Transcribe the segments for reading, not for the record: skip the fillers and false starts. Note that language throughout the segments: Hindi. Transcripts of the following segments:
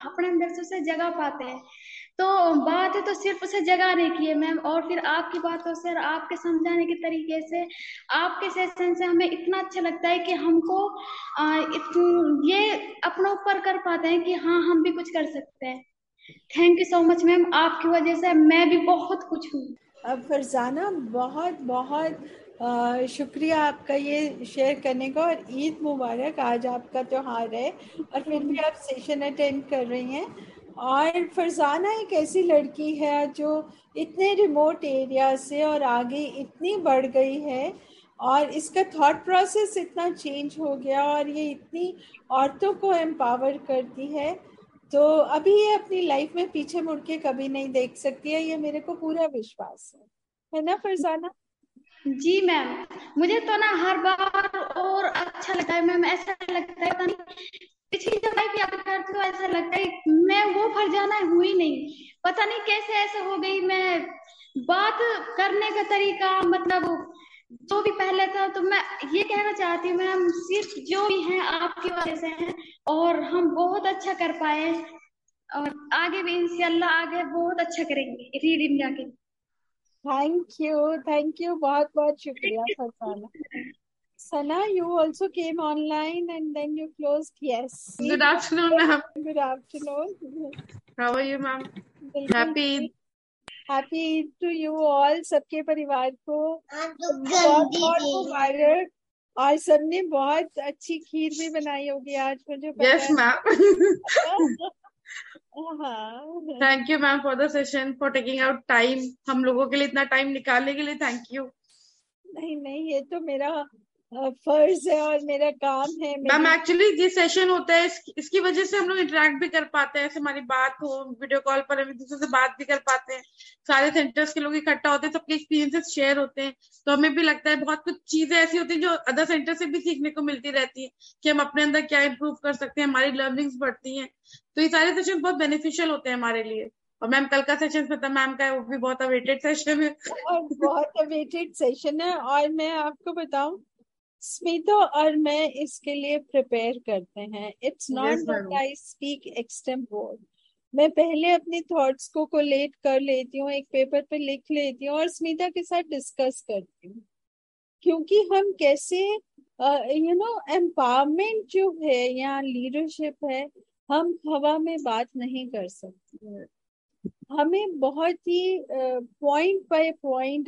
अपने अंदर से उसे जगा पाते हैं। तो बात है तो सिर्फ उसे जगाने की है मैम, और फिर आपकी बातों से और आपके समझाने के तरीके से, आपके सेशन से हमें इतना अच्छा लगता है कि हमको ये अपने ऊपर कर पाते हैं कि हाँ हम भी कुछ कर सकते हैं। Thank you so much ma'am, आपकी वजह से मैं भी बहुत कुछ हूँ। अब फरजाना बहुत बहुत शुक्रिया आपका ये शेयर करने का, और ईद मुबारक। आज आपका त्योहार है और फिर भी आप सेशन अटेंड कर रही हैं। और फरजाना एक ऐसी लड़की है जो इतने रिमोट एरिया से और आगे इतनी बढ़ गई है, और इसका थॉट प्रोसेस इतना चेंज हो गया, और ये इतनी औरतों को एम्पावर करती है। तो अभी ये अपनी लाइफ में पीछे मुड़ के कभी नहीं देख सकती है, ये मेरे को पूरा विश्वास है ना फरजाना? जी मैम, मुझे तो ना हर बार और अच्छा लगता है मैम, ऐसा लगता है पता नहीं पिछली जब लाइफ याद करती हूँ ऐसा लगता है मैं वो फरजाना हुई नहीं, पता नहीं कैसे ऐसे हो गई मैं। बात करने का तरीका मतलब जो भी पहले था, तो मैं ये कहना चाहती हूँ मैम सिर्फ जो भी है आपकी वजह से है, और हम बहुत अच्छा कर पाए, और आगे भी इंशाल्लाह आगे बहुत अच्छा करेंगे रीड इंडिया के। थैंक यू, बहुत बहुत शुक्रिया फरजाना। सना, you also came online and then you closed. Yes, Good afternoon, ma'am. good afternoon. How are you, ma'am? बिल्कुल। Happy Eid. Happy Eid to you all, सबके परिवार को बहुत बहुत मुबारक। और सबने बहुत अच्छी खीर भी बनाई होगी आज, मुझे पता Yes, है। ma'am. हाँ, Thank you, ma'am, for the session, for taking out time. हम लोगों के लिए इतना टाइम निकालने के लिए थैंक यू। नहीं नहीं, ये तो मेरा फर्ज है और मेरा काम है। मैम एक्चुअली ये सेशन होता है इसकी वजह से हम लोग इंटरेक्ट भी कर पाते हैं, ऐसे हमारी बात हो वीडियो कॉल पर, हम एक दूसरे से बात भी कर पाते हैं, सारे सेंटर्स के लोग इकट्ठा होते हैं, सबके एक्सपीरियंसेस शेयर होते हैं, तो हमें भी लगता है बहुत कुछ चीजें ऐसी होती हैं जो अदर सेंटर से भी सीखने को मिलती रहती है कि हम अपने अंदर क्या इम्प्रूव कर सकते हैं, हमारी लर्निंग्स बढ़ती हैं। तो ये सारे सेशन बहुत बेनिफिशियल होते हैं हमारे लिए। और मैम कल का सेशन पता मैम का है, वो भी बहुत अवेटेड सेशन है। और बहुत अवेटेड सेशन है। और मैं आपको बताऊं, स्मिता और मैं इसके लिए प्रिपेयर करते हैं। It's not yes that ma'am. I speak extempore. मैं पहले अपनी थॉट्स को कोलेट कर लेती हूँ, एक पेपर पे लिख लेती हूँ और स्मिता के साथ डिस्कस करती हूँ। क्योंकि हम कैसे एम्पावरमेंट जो है या लीडरशिप है, हम हवा में बात नहीं कर सकते। हमें बहुत ही पॉइंट बाय पॉइंट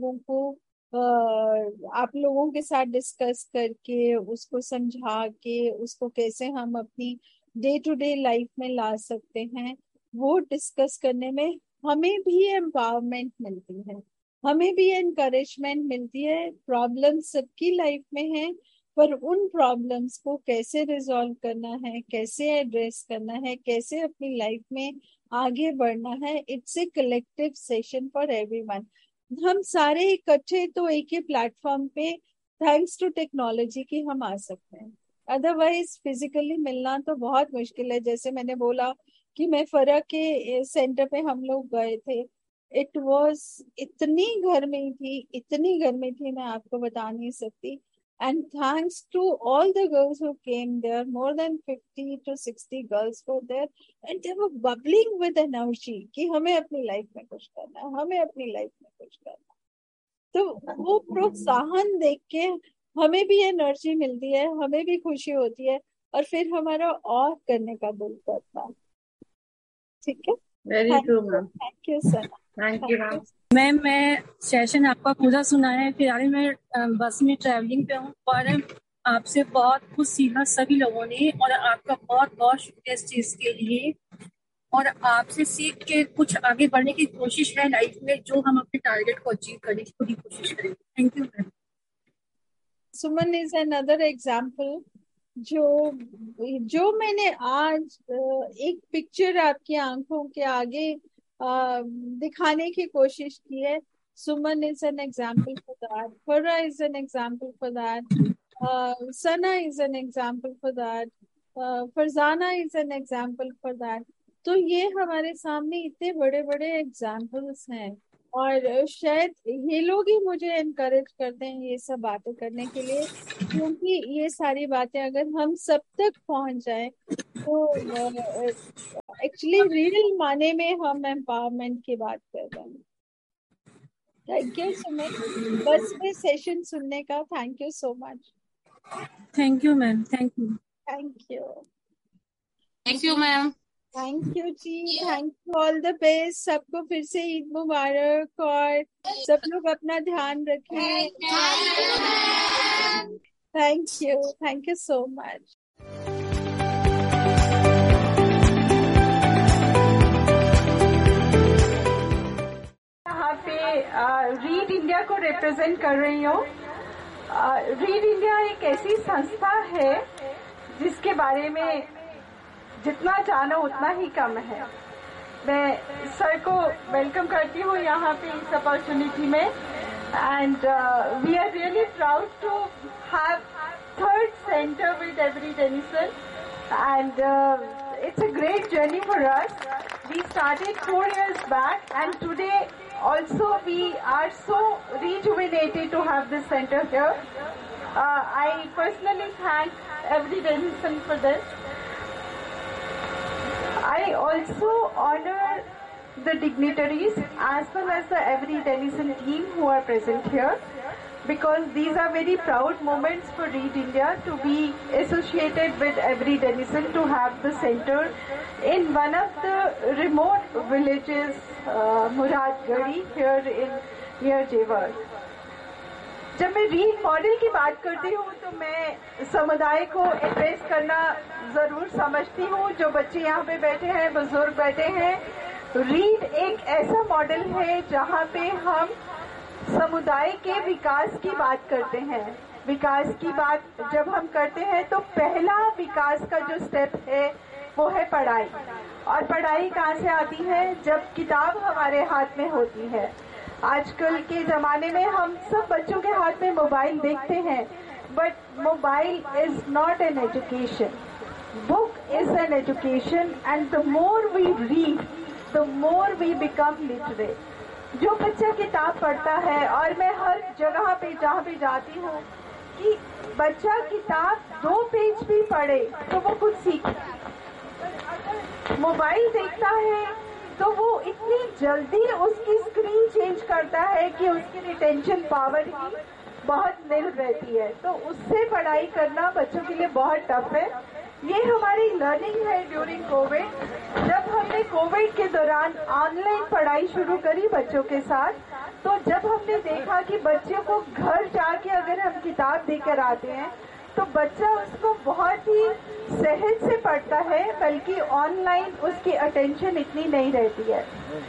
आप लोगों के साथ डिस्कस करके, उसको समझा के, उसको कैसे हम अपनी डे टू डे लाइफ में ला सकते हैं, वो डिस्कस करने में हमें भी एम्पावरमेंट मिलती है, हमें भी एनकरेजमेंट मिलती है। प्रॉब्लम सबकी लाइफ में है, पर उन प्रॉब्लम्स को कैसे रिजॉल्व करना है, कैसे एड्रेस करना है, कैसे अपनी लाइफ में आगे बढ़ना है, it's a collective session for everyone. हम सारे इकट्ठे तो एक ही प्लेटफॉर्म पे, थैंक्स टू टेक्नोलॉजी की, हम आ सकते हैं। अदरवाइज फिजिकली मिलना तो बहुत मुश्किल है। जैसे मैंने बोला कि मैं फरक के सेंटर पे हम लोग गए थे, इट वाज इतनी गर्मी थी, इतनी गर्मी थी, मैं आपको बता नहीं सकती। And thanks to all the girls who came there, more than 50 to 60 girls were there, and they were bubbling with energy कि हमें अपनी लाइफ में कुछ करना है, हमें अपनी लाइफ में कुछ करना है। तो वो प्रोत्साहन देख के हमें भी एनर्जी मिलती है, हमें भी खुशी होती है, और फिर हमारा और करने का दिल करता है। ठीक है। Very true ma'am. Thank you sir. Thank you ma'am. मैं सेशन आपका पूरा सुना है। फिलहाल मैं बस में ट्रैवलिंग पे हूँ और आपसे बहुत कुछ सीखा सभी लोगों ने, और आपका बहुत बहुत शुक्रिया इस चीज के लिए। और आपसे सीख के कुछ आगे बढ़ने की कोशिश है लाइफ में, जो हम अपने टारगेट को अचीव करने की पूरी कोशिश करेंगे। Thank you ma'am. Suman is another example. जो जो मैंने आज एक पिक्चर आपकी आंखों के आगे दिखाने की कोशिश की है, सुमन is an example for that, फरा is an example for that, Sana is an example for that, Farzana is an example for that. तो ये हमारे सामने इतने बड़े बड़े एग्जाम्पल्स हैं, और शायद ये लोग ही मुझे एनकरेज करते हैं ये सब बातें करने के लिए। क्योंकि ये सारी बातें अगर हम सब तक पहुंच जाए तो एक्चुअली रियल माने में हम एम्पावरमेंट की बात कर रहे हैं। थैंक यू सुमित, बस में सेशन सुनने का। Thank you so much. Thank you ma'am, thank you. Thank you. Thank you ma'am. Thank you ji, thank you, all the best सबको। फिर से ईद मुबारक, और सब लोग अपना ध्यान रखें। Thank you so much. यहाँ पे रीड इंडिया को रिप्रेजेंट कर रही हूँ। रीड इंडिया एक ऐसी संस्था है जिसके बारे में जितना जानो उतना ही कम है। मैं सर को वेलकम करती हूँ यहाँ पे इस अपॉर्चुनिटी में, and we are really proud to have third centre with every Denison, and it's a great journey for us. We started 4 years back, and today also we are so rejuvenated to have this center here. I personally thank every denison for this. I also honor the dignitaries as well as the every denison team who are present here, because these are very proud moments for Read India to be associated with every denizen, to have the center in one of the remote villages, Muradgadi, here in near Jewar. जब मैं रीड मॉडल की बात करती हूँ तो मैं समुदाय को एड्रेस करना जरूर समझती हूँ। जो बच्चे यहाँ पे बैठे हैं, बुजुर्ग बैठे हैं, रीड एक ऐसा मॉडल है जहाँ पे हम समुदाय के विकास की बात करते हैं। विकास की बात जब हम करते हैं तो पहला विकास का जो स्टेप है वो है पढ़ाई। और पढ़ाई कहाँ से आती है? जब किताब हमारे हाथ में होती है। आजकल के जमाने में हम सब बच्चों के हाथ में मोबाइल देखते हैं, but mobile is not an education, book is an education, and the more we read the more we become literate. जो बच्चा किताब पढ़ता है, और मैं हर जगह पे जहाँ पे जाती हूँ कि बच्चा किताब 2 पेज भी पढ़े तो वो कुछ सीखे। मोबाइल देखता है तो वो इतनी जल्दी उसकी स्क्रीन चेंज करता है कि उसकी रिटेंशन पावर ही बहुत नील रहती है। तो उससे पढ़ाई करना बच्चों के लिए बहुत टफ है। ये हमारी लर्निंग है ड्यूरिंग कोविड। जब हमने कोविड के दौरान ऑनलाइन पढ़ाई शुरू करी बच्चों के साथ, तो जब हमने देखा कि बच्चों को घर जाके अगर हम किताब देकर आते हैं तो बच्चा उसको बहुत ही सहज से पढ़ता है, बल्कि ऑनलाइन उसकी अटेंशन इतनी नहीं रहती है।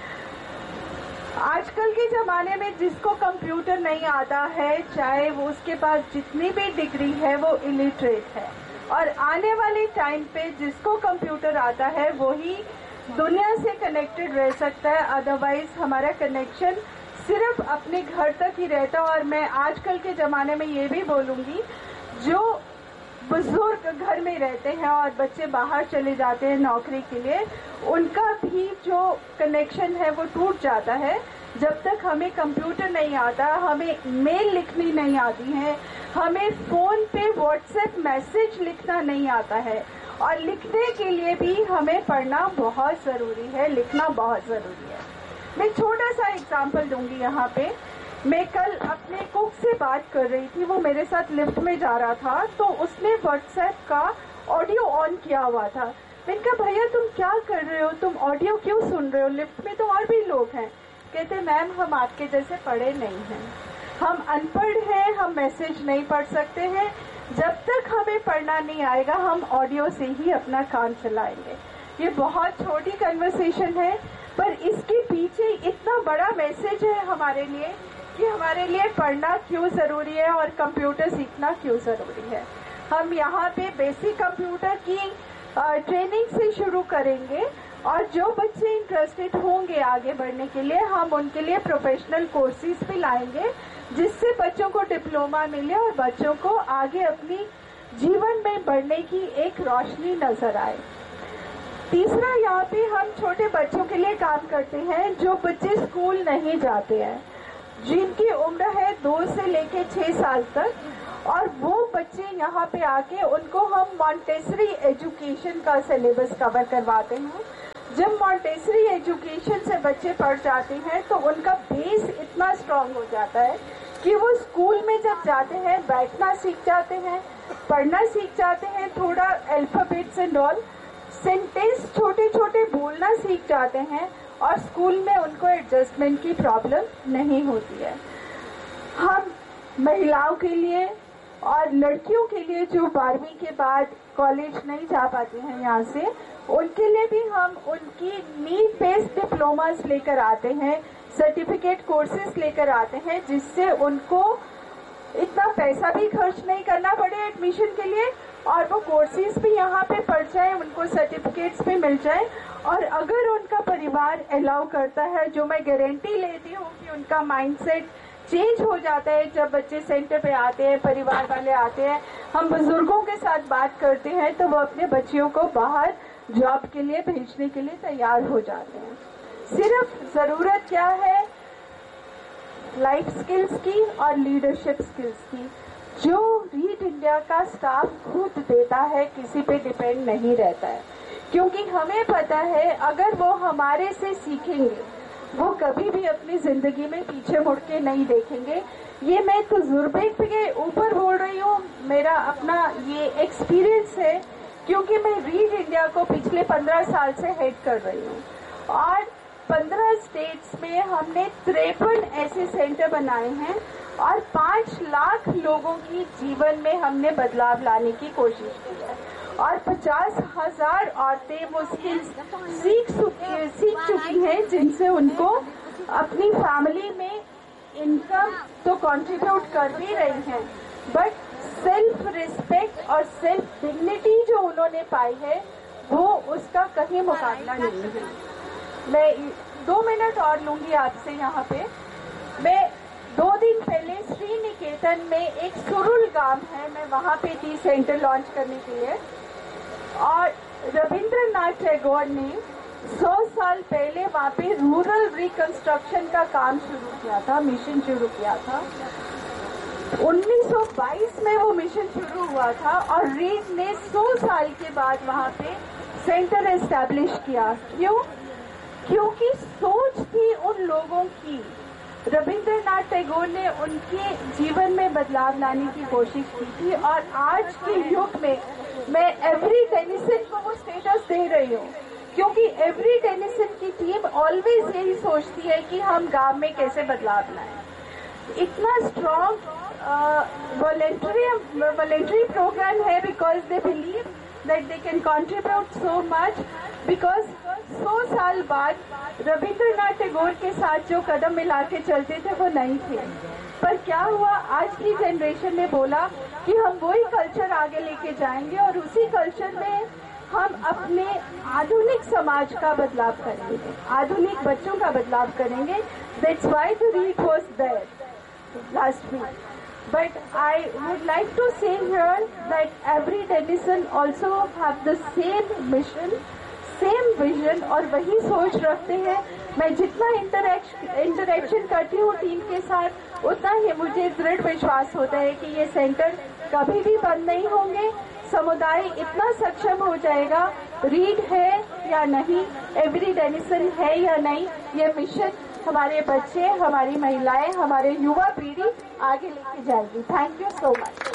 आजकल के जमाने में जिसको कंप्यूटर नहीं आता है, चाहे वो उसके पास जितनी भी डिग्री है, वो इलिटरेट है। और आने वाले टाइम पे जिसको कंप्यूटर आता है वही दुनिया से कनेक्टेड रह सकता है, अदरवाइज हमारा कनेक्शन सिर्फ अपने घर तक ही रहता। और मैं आजकल के जमाने में ये भी बोलूंगी, जो बुजुर्ग घर में रहते हैं और बच्चे बाहर चले जाते हैं नौकरी के लिए, उनका भी जो कनेक्शन है वो टूट जाता है। जब तक हमें कंप्यूटर नहीं आता, हमें मेल लिखनी नहीं आती है, हमें फोन पे व्हाट्सएप मैसेज लिखना नहीं आता है, और लिखने के लिए भी हमें पढ़ना बहुत जरूरी है, लिखना बहुत जरूरी है। मैं छोटा सा एग्जाम्पल दूंगी यहाँ पे। मैं कल अपने कुक से बात कर रही थी, वो मेरे साथ लिफ्ट में जा रहा था, तो उसने व्हाट्सएप का ऑडियो ऑन किया हुआ था। मैंने कहा भैया तुम क्या कर रहे हो, तुम ऑडियो क्यों सुन रहे हो, लिफ्ट में तो और भी लोग हैं। कहते मैम हम आपके जैसे पढ़े नहीं हैं, हम अनपढ़ हैं, हम मैसेज नहीं पढ़ सकते हैं, जब तक हमें पढ़ना नहीं आएगा हम ऑडियो से ही अपना काम चलाएंगे। ये बहुत छोटी कन्वर्सेशन है, पर इसके पीछे इतना बड़ा मैसेज है हमारे लिए कि हमारे लिए पढ़ना क्यों जरूरी है और कंप्यूटर सीखना क्यों जरूरी है। हम यहाँ पे बेसिक कंप्यूटर की ट्रेनिंग से शुरू करेंगे, और जो बच्चे इंटरेस्टेड होंगे आगे बढ़ने के लिए, हम उनके लिए प्रोफेशनल कोर्सेज भी लाएंगे, जिससे बच्चों को डिप्लोमा मिले और बच्चों को आगे अपनी जीवन में बढ़ने की एक रोशनी नजर आए। तीसरा, यहाँ पे हम छोटे बच्चों के लिए काम करते हैं जो बच्चे स्कूल नहीं जाते हैं, जिनकी उम्र है 2 से लेके 6 साल तक, और वो बच्चे यहाँ पे आके उनको हम मॉन्टेसरी एजुकेशन का सिलेबस कवर करवाते हैं, जब मॉन्टेसरी एजुकेशन से बच्चे पढ़ जाते हैं तो उनका बेस इतना स्ट्रांग हो जाता है कि वो स्कूल में जब जाते हैं बैठना सीख जाते हैं, पढ़ना सीख जाते हैं, थोड़ा अल्फाबेट्स एंड ऑल, सेंटेंस छोटे छोटे बोलना सीख जाते हैं और स्कूल में उनको एडजस्टमेंट की प्रॉब्लम नहीं होती है। हम महिलाओं के लिए और लड़कियों के लिए जो 12वीं के बाद कॉलेज नहीं जा पाते हैं यहाँ से, उनके लिए भी हम उनकी नीड बेस्ड डिप्लोमास लेकर आते हैं, सर्टिफिकेट कोर्सेज लेकर आते हैं, जिससे उनको इतना पैसा भी खर्च नहीं करना पड़े एडमिशन के लिए और वो कोर्सेज भी यहाँ पे पढ़ जाए, उनको सर्टिफिकेट्स भी मिल जाए। और अगर उनका परिवार अलाउ करता है, जो मैं गारंटी लेती हूँ कि उनका माइंडसेट चेंज हो जाता है जब बच्चे सेंटर पे आते हैं, परिवार वाले आते हैं, हम बुजुर्गों के साथ बात करते हैं तो वो अपने बच्चियों को बाहर जॉब के लिए भेजने के लिए तैयार हो जाते हैं। सिर्फ जरूरत क्या है, लाइफ स्किल्स की और लीडरशिप स्किल्स की, जो रीड इंडिया का स्टाफ खुद देता है, किसी पे डिपेंड नहीं रहता है, क्योंकि हमें पता है अगर वो हमारे से सीखेंगे वो कभी भी अपनी जिंदगी में पीछे मुड़ के नहीं देखेंगे। ये मैं तजुर्बे के ऊपर बोल रही हूँ, मेरा अपना ये एक्सपीरियंस है, क्योंकि मैं रीड इंडिया को पिछले 15 साल से हेड कर रही हूँ और 15 स्टेट्स में हमने 53 ऐसे सेंटर बनाए हैं और 5 लाख लोगों की जीवन में हमने बदलाव लाने की कोशिश की है और 50,000 औरतें वो स्किल्स सीख चुकी हैं, जिनसे उनको अपनी फैमिली में इनकम तो कंट्रीब्यूट कर भी रही हैं, बट सेल्फ रिस्पेक्ट और सेल्फ डिग्निटी जो उन्होंने पाई है वो उसका कहीं मुकाबला नहीं है। मैं 2 मिनट और लूंगी आपसे यहाँ पे। मैं 2 दिन पहले श्री निकेतन में एक सुरुल गांव है, मैं वहाँ पे थी सेंटर लॉन्च करने के लिए और रविंद्रनाथ टैगोर ने 100 साल पहले वहाँ पे रूरल रिकंस्ट्रक्शन का काम शुरू किया था, मिशन शुरू किया था। 1922 में वो मिशन शुरू हुआ था और रीड ने 100 साल के बाद वहाँ पे सेंटर एस्टैब्लिश किया। क्यों? क्योंकि सोच थी उन लोगों की, रविंद्रनाथ टैगोर ने उनके जीवन में बदलाव लाने की कोशिश की थी और आज के युग में मैं एवरी टेनिसन को वो स्टेटस दे रही हूँ, क्योंकि एवरी टेनिसन की टीम ऑलवेज यही सोचती है कि हम गांव में कैसे बदलाव लाएं। इतना स्ट्रॉन्ग वॉलेंट्री प्रोग्राम है because they believe that they can contribute so much, because 100 साल बाद रविंद्रनाथ टैगोर के साथ जो कदम मिला के चलते थे वो नहीं थे। पर क्या हुआ, आज की जनरेशन ने बोला कि हम वही कल्चर आगे लेके जाएंगे और उसी कल्चर में हम अपने आधुनिक समाज का बदलाव करेंगे, आधुनिक बच्चों का बदलाव करेंगे। That's why the read was there last week. But I would like to say here that every denizen also have the same mission, same vision और वही सोच रखते हैं। मैं जितना इंटरेक्शन करती हूँ टीम के साथ, उतना ही मुझे दृढ़ विश्वास होता है कि ये सेंटर कभी भी बंद नहीं होंगे। समुदाय इतना सक्षम हो जाएगा, रीड है या नहीं, एवरी डेनिसन है या नहीं, ये मिशन हमारे बच्चे, हमारी महिलाएं, हमारे युवा पीढ़ी आगे लेके जाएगी। Thank you so much.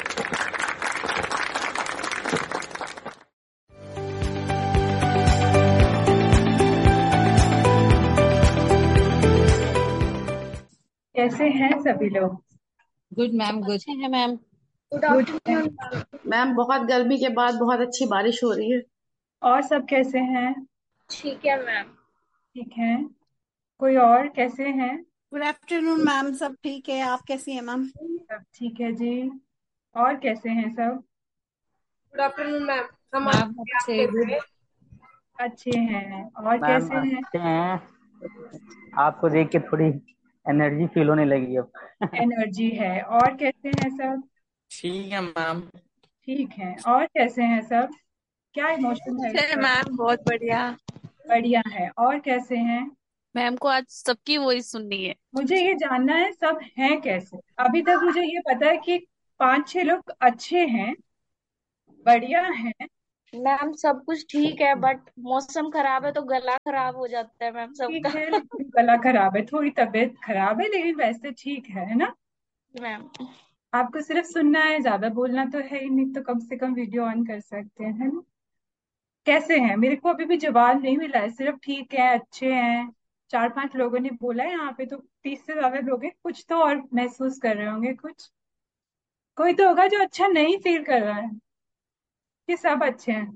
कैसे हैं सभी लोग? गुड मैम, गुड है मैम। गुड आफ्टरनून मैम, बहुत गर्मी के बाद बहुत अच्छी बारिश हो रही है। और सब कैसे हैं? ठीक है मैम। ठीक है। कोई और कैसे हैं? गुड आफ्टरनून मैम, सब ठीक है। आप कैसी हैं मैम? सब ठीक है जी। और कैसे हैं सब? Good afternoon ma'am. हम मैम अच्छे, गुड। अच्छे हैं। और मैम कैसे हैं? अच्छे हैं। आपको देख के थोड़ी एनर्जी फील होने लगी अब। एनर्जी है। और कैसे हैं सब? ठीक है मैम। ठीक है। और कैसे हैं सब? क्या इमोशन है इस पर? मैम बहुत बढ़िया। बढ़िया है। और कैसे हैं? मैम को आज सबकी वॉइस सुननी है। मुझे ये जानना है सब हैं कैसे। अभी तक मुझे ये पता है कि 5-6 लोग अच्छे हैं, बढ़िया हैं, मैम सब कुछ ठीक है बट मौसम खराब है तो गला खराब हो जाता है मैम ठीक सबका। है, लेकिन गला खराब है, थोड़ी तबीयत खराब है, लेकिन वैसे ठीक है ना? मैम आपको सिर्फ सुनना है, ज्यादा बोलना तो है ही नहीं, तो कम से कम वीडियो ऑन कर सकते हैं, है ना? कैसे हैं? मेरे को अभी भी जवाब नहीं मिला है, सिर्फ ठीक है, अच्छे हैं। 4-5 लोगों ने बोला है यहाँ पे, तो 30 से ज्यादा लोग हैं, कुछ तो और महसूस कर रहे होंगे कुछ। कोई तो होगा जो अच्छा नहीं फील कर रहा है, कि सब अच्छे हैं?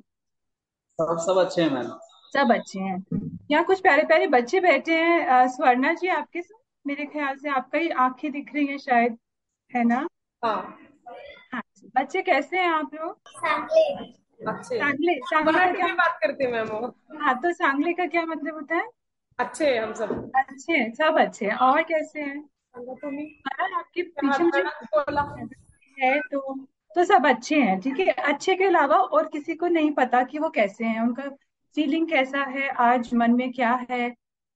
सब अच्छे हैं मैम। सब अच्छे हैं। यहाँ कुछ प्यारे प्यारे बच्चे बैठे हैं। स्वर्णा जी आपके साथ, मेरे ख्याल से आपका ही आंखें दिख रही हैं शायद, है ना? हाँ। हाँ जी, बच्चे कैसे हैं आप लोग? अच्छे। सांगले, सांगले का मराठी क्या? में बात करते हैं मैम वो। हाँ, तो सांगले का क्या मतलब होता है? अच्छे हैं हम सब। अच्छे हैं, सब अच्छे हैं। और कैसे हैं? तुम्ही हाँ, आपके हाँ पीछे मुझे बोला। है तो सब अच्छे हैं, ठीक है। अच्छे के अलावा और किसी को नहीं पता कि वो कैसे हैं, उनका फीलिंग कैसा है, आज मन में क्या है।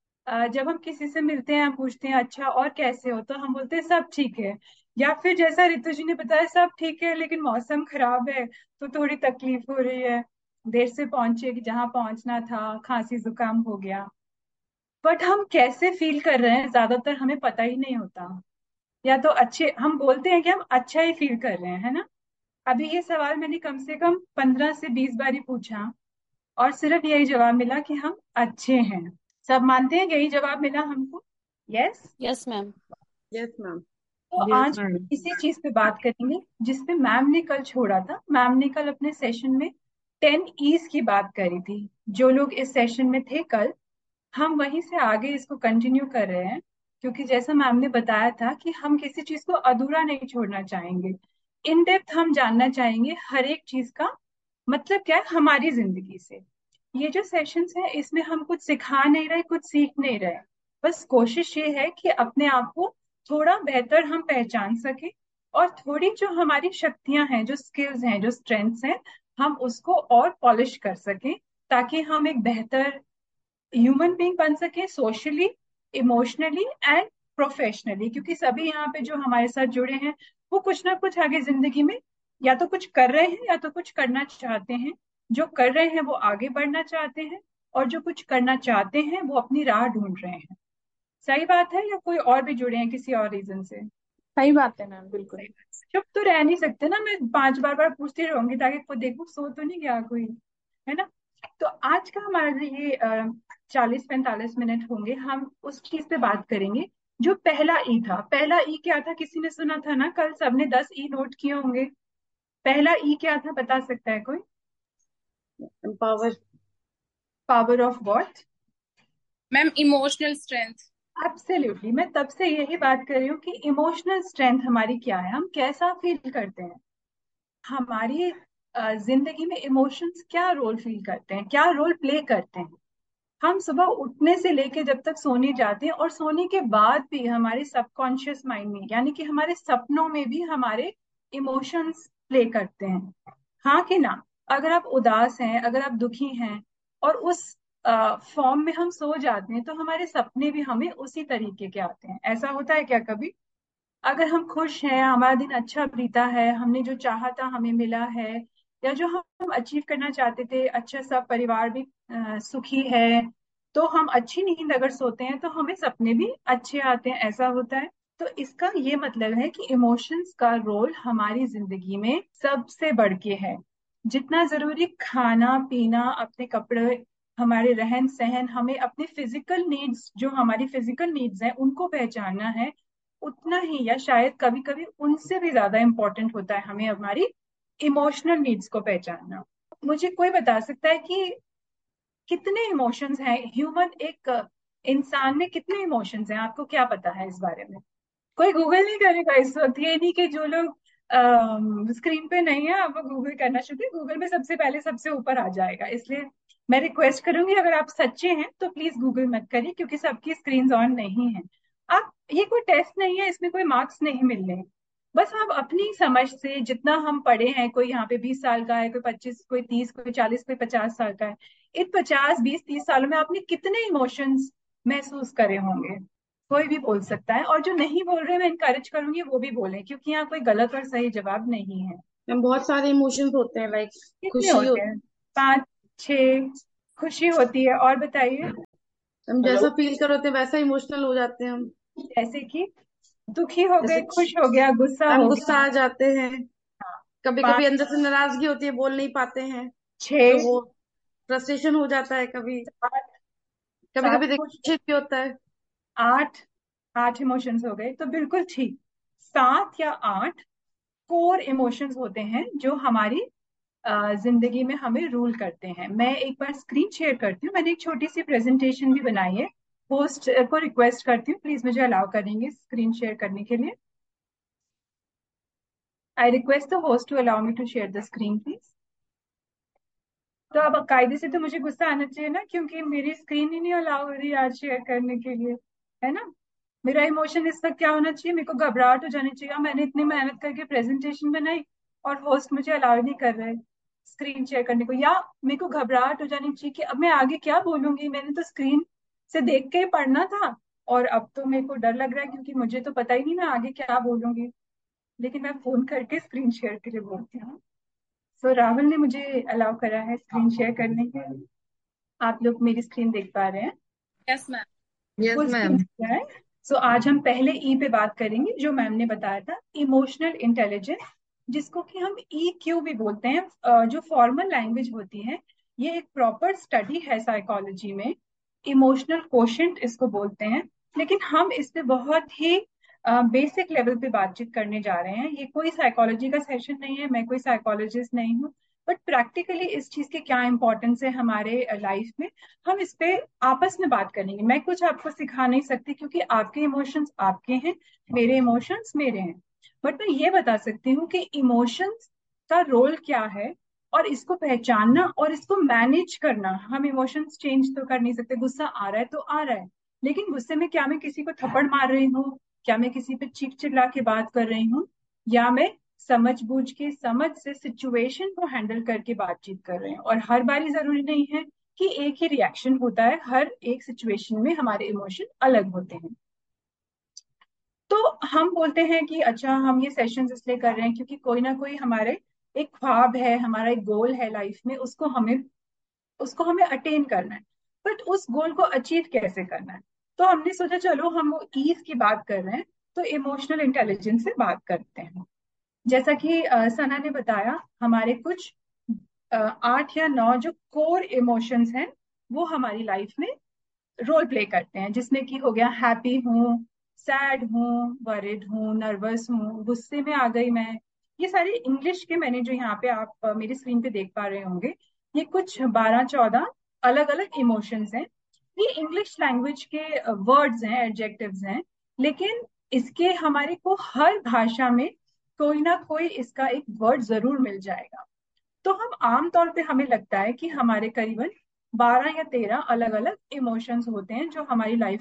जब हम किसी से मिलते हैं, हम पूछते हैं अच्छा और कैसे हो, तो हम बोलते हैं सब ठीक है। या फिर जैसा रितु जी ने बताया, सब ठीक है लेकिन मौसम खराब है तो थोड़ी तकलीफ हो रही है, देर से पहुंचे कि जहाँ पहुंचना था, खांसी जुकाम हो गया। बट हम कैसे फील कर रहे हैं ज्यादातर हमें पता ही नहीं होता। या तो अच्छे हम बोलते हैं कि हम अच्छा ही फील कर रहे हैं, है ना? अभी ये सवाल मैंने कम से कम 15 से 20 बार ही पूछा, और सिर्फ यही जवाब मिला कि हम अच्छे हैं। सब मानते हैं यही जवाब मिला हमको? Yes. Yes ma'am. Yes ma'am. तो यस आज मैम। इसी चीज पे बात करेंगे जिसपे मैम ने कल छोड़ा था। मैम ने कल अपने सेशन में 10 ईज की बात करी थी। जो लोग इस सेशन में थे कल, हम वहीं से आगे इसको कंटिन्यू कर रहे हैं, क्योंकि जैसा मैम ने बताया था कि हम किसी चीज को अधूरा नहीं छोड़ना चाहेंगे। इन डेप्थ हम जानना चाहेंगे हर एक चीज का मतलब क्या है हमारी जिंदगी से। ये जो सेशंस है, इसमें हम कुछ सिखा नहीं रहे, कुछ सीख नहीं रहे। बस कोशिश ये है कि अपने आप को थोड़ा बेहतर हम पहचान सके, और थोड़ी जो हमारी शक्तियां हैं, जो स्किल्स हैं, जो स्ट्रेंथ्स हैं, हम उसको और पॉलिश कर सकें, ताकि हम एक बेहतर ह्यूमन बीइंग बन सके, सोशली, इमोशनली एंड प्रोफेशनली। क्योंकि सभी यहाँ पे जो हमारे साथ जुड़े हैं, वो कुछ ना कुछ आगे जिंदगी में या तो कुछ कर रहे हैं या तो कुछ करना चाहते हैं। जो कर रहे हैं वो आगे बढ़ना चाहते हैं, और जो कुछ करना चाहते हैं वो अपनी राह ढूंढ रहे हैं। सही बात है, या कोई और भी जुड़े हैं किसी और रीजन से? सही बात है मैम, बिल्कुल। सही बात है। चुप तो रह नहीं सकते ना, मैं 5 बार बार पूछती रहूंगी ताकि कोई देखो सो तो नहीं गया कोई, है ना? तो आज का हमारा जो ये 40-45 मिनट होंगे, हम उस चीज पे बात करेंगे जो पहला ई था। पहला ई क्या था? किसी ने सुना था ना? कल सबने 10 ई नोट किए होंगे। पहला ई क्या था, बता सकता है कोई? Power. Power of what? Ma'am emotional strength. Absolutely, मैं तब से यही बात कर रही हूँ कि इमोशनल स्ट्रेंथ हमारी क्या है, हम कैसा फील करते हैं। हमारी जिंदगी में इमोशंस क्या रोल फील करते हैं, क्या रोल प्ले करते हैं। हम सुबह उठने से लेके जब तक सोने जाते हैं, और सोने के बाद भी हमारे सबकॉन्शियस माइंड में, यानी कि हमारे सपनों में भी हमारे इमोशंस प्ले करते हैं, हाँ कि ना? अगर आप उदास हैं, अगर आप दुखी हैं, और उस फॉर्म में हम सो जाते हैं, तो हमारे सपने भी हमें उसी तरीके के आते हैं। ऐसा होता है क्या कभी? अगर हम खुश हैं, हमारा दिन अच्छा बीता है, हमने जो चाहा था हमें मिला है, या जो हम अचीव करना चाहते थे, अच्छा सा परिवार भी सुखी है, तो हम अच्छी नींद अगर सोते हैं तो हमें सपने भी अच्छे आते हैं। ऐसा होता है। तो इसका ये मतलब है कि इमोशंस का रोल हमारी जिंदगी में सबसे बढ़ के है। जितना जरूरी खाना पीना, अपने कपड़े, हमारे रहन सहन, हमें अपने फिजिकल नीड्स, जो हमारी फिजिकल नीड्स हैं उनको पहचानना है, उतना ही या शायद कभी कभी उनसे भी ज्यादा इम्पोर्टेंट होता है हमें हमारी इमोशनल नीड्स को पहचानना। मुझे कोई बता सकता है कि कितने इमोशंस हैं ह्यूमन, एक इंसान में कितने इमोशंस हैं? आपको क्या पता है इस बारे में? कोई गूगल नहीं करेगा इस वक्त। ये नहीं कि जो लोग स्क्रीन पे नहीं है, अब वो गूगल करना शुरू करें, गूगल में सबसे पहले सबसे ऊपर आ जाएगा। इसलिए मैं रिक्वेस्ट करूंगी, अगर आप सच्चे हैं तो प्लीज गूगल मत करिए, क्योंकि सबकी स्क्रीन ऑन नहीं है। आप, ये कोई टेस्ट नहीं है, इसमें कोई मार्क्स नहीं मिल रहे। बस आप अपनी समझ से, जितना हम पढ़े हैं, कोई यहाँ पे 20 साल का है, कोई 25, कोई 30, कोई 40, कोई 50 साल का है, इन 50, 20, 30 सालों में आपने कितने इमोशंस महसूस करे होंगे? कोई भी बोल सकता है, और जो नहीं बोल रहे मैं इनकरेज करूंगी वो भी बोलें, क्योंकि यहाँ कोई गलत और सही जवाब नहीं है। मैम बहुत सारे इमोशंस होते हैं, लाइक कितने खुशी हो, होते हैं? 5, 6 खुशी होती है। और बताइए। हम जैसा फील कर होते हैं वैसा इमोशनल हो जाते हैं हम। जैसे कि दुखी हो गए, जैसे खुश हो गया, गुस्सा हम हो गुस्सा गया। आ जाते हैं, कभी 5, कभी अंदर से नाराजगी होती है, बोल नहीं पाते हैं, तो 6, वो फ्रस्ट्रेशन हो जाता है। कभी 7, कभी 7 कभी खुश, देखिए भी होता है। 8, 8 इमोशंस हो गए, तो बिल्कुल ठीक। 7 या 8 कोर इमोशंस होते हैं जो हमारी जिंदगी में हमें रूल करते हैं। मैं एक बार स्क्रीन शेयर करती हूँ, मैंने एक छोटी सी प्रेजेंटेशन भी बनाई है। होस्ट को रिक्वेस्ट करती हूँ, प्लीज मुझे अलाउ करेंगे स्क्रीन शेयर करने के लिए। I request the host to allow me to share the screen please. तो अब कायदे से तो मुझे गुस्सा आना चाहिए ना, क्योंकि मेरी स्क्रीन ही नहीं अलाउ हो रही आज शेयर करने के लिए, है ना। मेरा इमोशन इस वक्त क्या होना चाहिए, मेरे को घबराहट हो जानी चाहिए। मैंने इतनी मेहनत करके प्रेजेंटेशन बनाई और होस्ट मुझे अलाउ नहीं कर रहे स्क्रीन शेयर करने को, या मेरे को घबराहट हो जानी चाहिए कि अब मैं आगे क्या बोलूंगी, मैंने तो स्क्रीन से देख के ही पढ़ना था और अब तो मेरे को डर लग रहा है क्योंकि मुझे तो पता ही नहीं मैं आगे क्या बोलूंगी, लेकिन मैं फोन करके स्क्रीन शेयर के लिए बोलती हूँ। सो राहुल ने मुझे अलाउ करा है स्क्रीन शेयर करने के लिए। आप लोग मेरी स्क्रीन देख पा रहे हैं? Yes ma'am. Yes full screen ma'am. दिख रहा है। सो आज हम पहले ई पे बात करेंगे, जो मैम ने बताया था, इमोशनल इंटेलिजेंस, जिसको कि हम EQ भी बोलते हैं। जो फॉर्मल लैंग्वेज होती है, ये एक प्रॉपर स्टडी है साइकोलॉजी में। इमोशनल कोशेंट इसको बोलते हैं, लेकिन हम इस पे बहुत ही बेसिक लेवल पे बातचीत करने जा रहे हैं। ये कोई साइकोलॉजी का सेशन नहीं है, मैं कोई साइकोलॉजिस्ट नहीं हूँ, बट प्रैक्टिकली इस चीज के क्या इंपॉर्टेंस है हमारे लाइफ में, हम इस पे आपस में बात करेंगे। मैं कुछ आपको सिखा नहीं सकती क्योंकि आपके इमोशंस आपके हैं, मेरे इमोशंस मेरे हैं, बट मैं ये बता सकती हूँ कि इमोशंस का रोल क्या है और इसको पहचानना और इसको मैनेज करना। हम इमोशंस चेंज तो कर नहीं सकते, गुस्सा आ रहा है तो आ रहा है, लेकिन गुस्से में क्या मैं किसी को थप्पड़ मार रही हूँ, क्या मैं किसी पे चीख चिल्ला के बात कर रही हूँ, या मैं समझ बूझ के समझ से सिचुएशन को हैंडल करके बातचीत कर रहे हैं। और हर बारी जरूरी नहीं है कि एक ही रिएक्शन होता है, हर एक सिचुएशन में हमारे इमोशन अलग होते हैं। तो हम बोलते हैं कि अच्छा हम ये सेशंस इसलिए कर रहे हैं क्योंकि कोई ना कोई हमारे एक ख्वाब है, हमारा एक गोल है लाइफ में, उसको हमें अटेन करना है। बट उस गोल को अचीव कैसे करना है, तो हमने सोचा चलो हम वो ईज की बात कर रहे हैं तो इमोशनल इंटेलिजेंस से बात करते हैं। जैसा कि सना ने बताया, हमारे कुछ 8 या 9 जो कोर इमोशंस हैं वो हमारी लाइफ में रोल प्ले करते हैं, जिसमें कि हो गया हैप्पी हूँ, सैड हूँ, वरिड हूँ, नर्वस हूँ, गुस्से में आ गई मैं। ये सारे इंग्लिश के, मैंने जो यहाँ पे आप मेरी स्क्रीन पे देख पा रहे होंगे, ये कुछ 12-14 अलग अलग इमोशंस हैं। ये इंग्लिश लैंग्वेज के वर्ड्स हैं, एडजेक्टिव्स हैं, लेकिन इसके हमारे को हर भाषा में कोई ना कोई इसका एक वर्ड जरूर मिल जाएगा। तो हम आमतौर पे हमें लगता है कि हमारे करीबन 12 या 13 अलग अलग इमोशंस होते हैं जो हमारी लाइफ।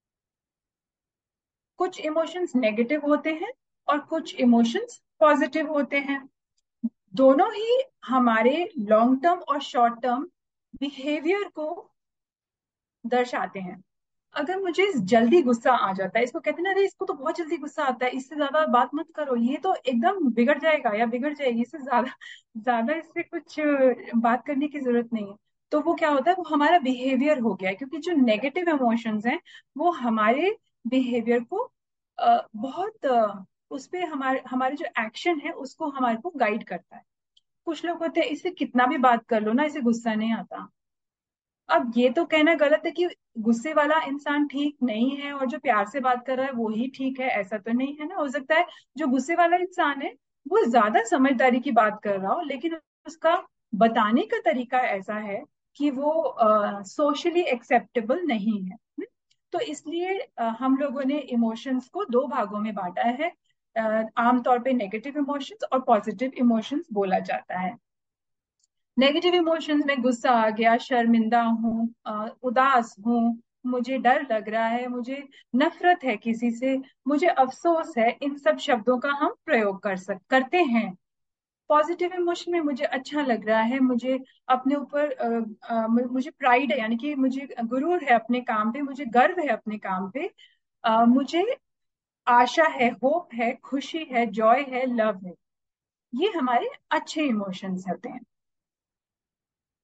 कुछ इमोशंस नेगेटिव होते हैं और कुछ इमोशंस पॉजिटिव होते हैं। दोनों ही हमारे लॉन्ग टर्म और शॉर्ट टर्म बिहेवियर को दर्शाते हैं। अगर मुझे जल्दी गुस्सा आ जाता है, इसको कहते हैं ना, अरे इसको तो बहुत जल्दी गुस्सा आता है, इससे ज्यादा बात मत करो, ये तो एकदम बिगड़ जाएगा या बिगड़ जाएगी, इससे ज्यादा ज्यादा इससे कुछ बात करने की जरूरत नहीं है। तो वो क्या होता है, वो हमारा बिहेवियर हो गया है, क्योंकि जो नेगेटिव इमोशंस हैं वो हमारे बिहेवियर को बहुत उस पे हमारे हमारे जो एक्शन है उसको हमारे को गाइड करता है। कुछ लोग होते हैं इससे कितना भी बात कर लो ना, इसे गुस्सा नहीं आता। अब ये तो कहना गलत है कि गुस्से वाला इंसान ठीक नहीं है और जो प्यार से बात कर रहा है वो ही ठीक है, ऐसा तो नहीं है ना। हो सकता है जो गुस्से वाला इंसान है वो ज्यादा समझदारी की बात कर रहा हो, लेकिन उसका बताने का तरीका ऐसा है कि वो सोशली एक्सेप्टेबल नहीं है। तो इसलिए हम लोगों ने इमोशंस को 2 भागों में बांटा है। आमतौर पे नेगेटिव इमोशंस और पॉजिटिव इमोशंस बोला जाता है। नेगेटिव इमोशंस में गुस्सा आ गया, शर्मिंदा हूँ, उदास हूँ, मुझे डर लग रहा है, मुझे नफरत है किसी से, मुझे अफसोस है, इन सब शब्दों का हम प्रयोग करते हैं। पॉजिटिव इमोशन में मुझे अच्छा लग रहा है, मुझे अपने ऊपर मुझे प्राइड है, यानी कि मुझे गुरूर है अपने काम पे, मुझे गर्व है अपने काम पे, मुझे आशा है, होप है, खुशी है, जॉय है, लव है। ये हमारे अच्छे इमोशंस होते हैं।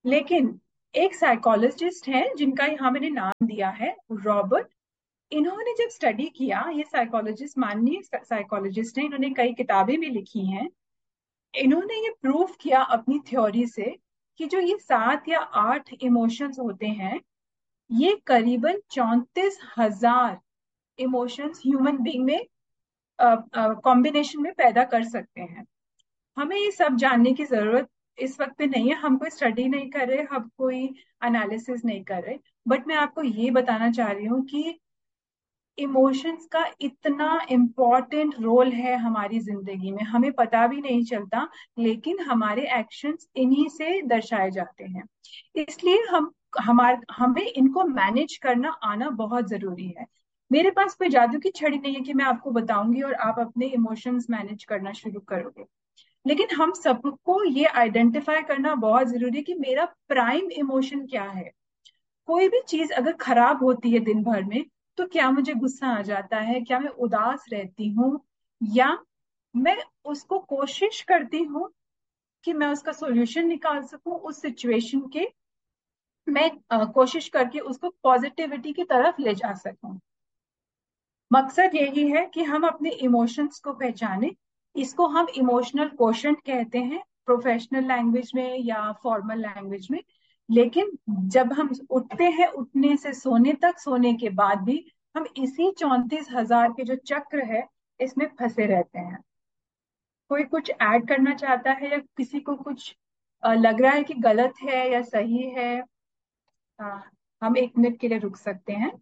लेकिन एक साइकोलॉजिस्ट है जिनका यहाँ मैंने नाम दिया है, रॉबर्ट। इन्होंने जब स्टडी किया, ये साइकोलॉजिस्ट माननीय साइकोलॉजिस्ट हैं, इन्होंने कई किताबें भी लिखी हैं। इन्होंने ये प्रूव किया अपनी थ्योरी से कि जो ये 7 या 8 इमोशंस होते हैं, ये करीबन 34,000 इमोशंस ह्यूमन बीइंग में कॉम्बिनेशन में पैदा कर सकते हैं। हमें ये सब जानने की जरूरत इस वक्त पे नहीं है, हम कोई स्टडी नहीं कर रहे, हम कोई एनालिसिस नहीं कर रहे, बट मैं आपको ये बताना चाह रही हूँ कि इमोशंस का इतना इम्पोर्टेंट रोल है हमारी जिंदगी में, हमें पता भी नहीं चलता, लेकिन हमारे एक्शंस इन्हीं से दर्शाए जाते हैं। इसलिए हमें इनको मैनेज करना आना बहुत जरूरी है। मेरे पास कोई जादू की छड़ी नहीं है कि मैं आपको बताऊंगी और आप अपने इमोशंस मैनेज करना शुरू करोगे, लेकिन हम सबको ये आइडेंटिफाई करना बहुत जरूरी है कि मेरा प्राइम इमोशन क्या है। कोई भी चीज अगर खराब होती है दिन भर में, तो क्या मुझे गुस्सा आ जाता है, क्या मैं उदास रहती हूँ, या मैं उसको कोशिश करती हूँ कि मैं उसका सॉल्यूशन निकाल सकूं उस सिचुएशन के, मैं कोशिश करके उसको पॉजिटिविटी की तरफ ले जा सकूं। मकसद यही है कि हम अपने इमोशंस को पहचाने। इसको हम इमोशनल क्वोशंट कहते हैं प्रोफेशनल लैंग्वेज में या फॉर्मल लैंग्वेज में। लेकिन जब हम उठते हैं, उठने से सोने तक, सोने के बाद भी हम इसी 34,000 के जो चक्र है इसमें फंसे रहते हैं। कोई कुछ ऐड करना चाहता है या किसी को कुछ लग रहा है कि गलत है या सही है? अ, हम 1 मिनट के लिए रुक सकते हैं।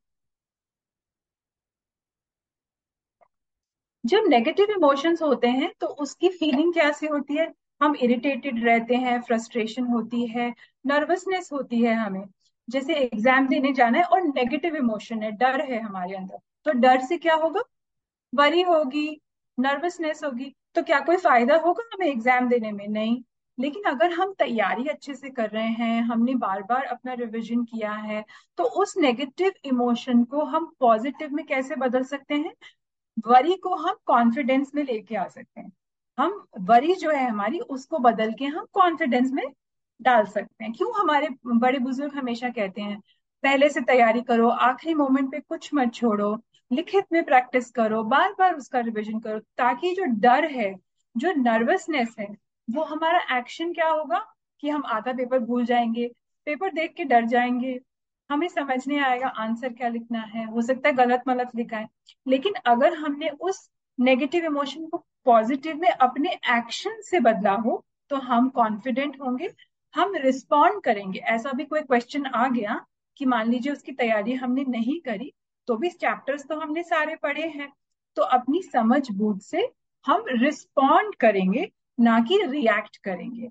जब नेगेटिव इमोशंस होते हैं तो उसकी फीलिंग कैसी होती है? हम इरिटेटेड रहते हैं, फ्रस्ट्रेशन होती है, नर्वसनेस होती है हमें। जैसे एग्जाम देने जाना है और नेगेटिव इमोशन है, डर है हमारे अंदर, तो डर से क्या होगा? वरी होगी, नर्वसनेस होगी। तो क्या कोई फायदा होगा हमें एग्जाम देने में? नहीं। लेकिन अगर हम तैयारी अच्छे से कर रहे हैं, हमने बार बार अपना रिवीजन किया है, तो उस नेगेटिव इमोशन को हम पॉजिटिव में कैसे बदल सकते हैं? वरी को हम कॉन्फिडेंस में लेके आ सकते हैं। हम वरी जो है हमारी, उसको बदल के हम कॉन्फिडेंस में डाल सकते हैं। क्यों हमारे बड़े बुजुर्ग हमेशा कहते हैं पहले से तैयारी करो, आखिरी मोमेंट पे कुछ मत छोड़ो, लिखित में प्रैक्टिस करो, बार बार उसका रिवीजन करो, ताकि जो डर है, जो नर्वसनेस है, वो हमारा एक्शन क्या होगा कि हम आधा पेपर भूल जाएंगे, पेपर देख के डर जाएंगे, हमें समझ नहीं आएगा आंसर क्या लिखना है, हो सकता है गलत मलत लिखा है। लेकिन अगर हमने उस नेगेटिव इमोशन को पॉजिटिव में अपने एक्शन से बदला हो, तो हम कॉन्फिडेंट होंगे, हम रिस्पॉन्ड करेंगे। ऐसा भी कोई क्वेश्चन आ गया कि मान लीजिए उसकी तैयारी हमने नहीं करी, तो भी चैप्टर्स तो हमने सारे पढ़े हैं, तो अपनी समझ बूझ से हम रिस्पॉन्ड करेंगे, ना कि रिएक्ट करेंगे।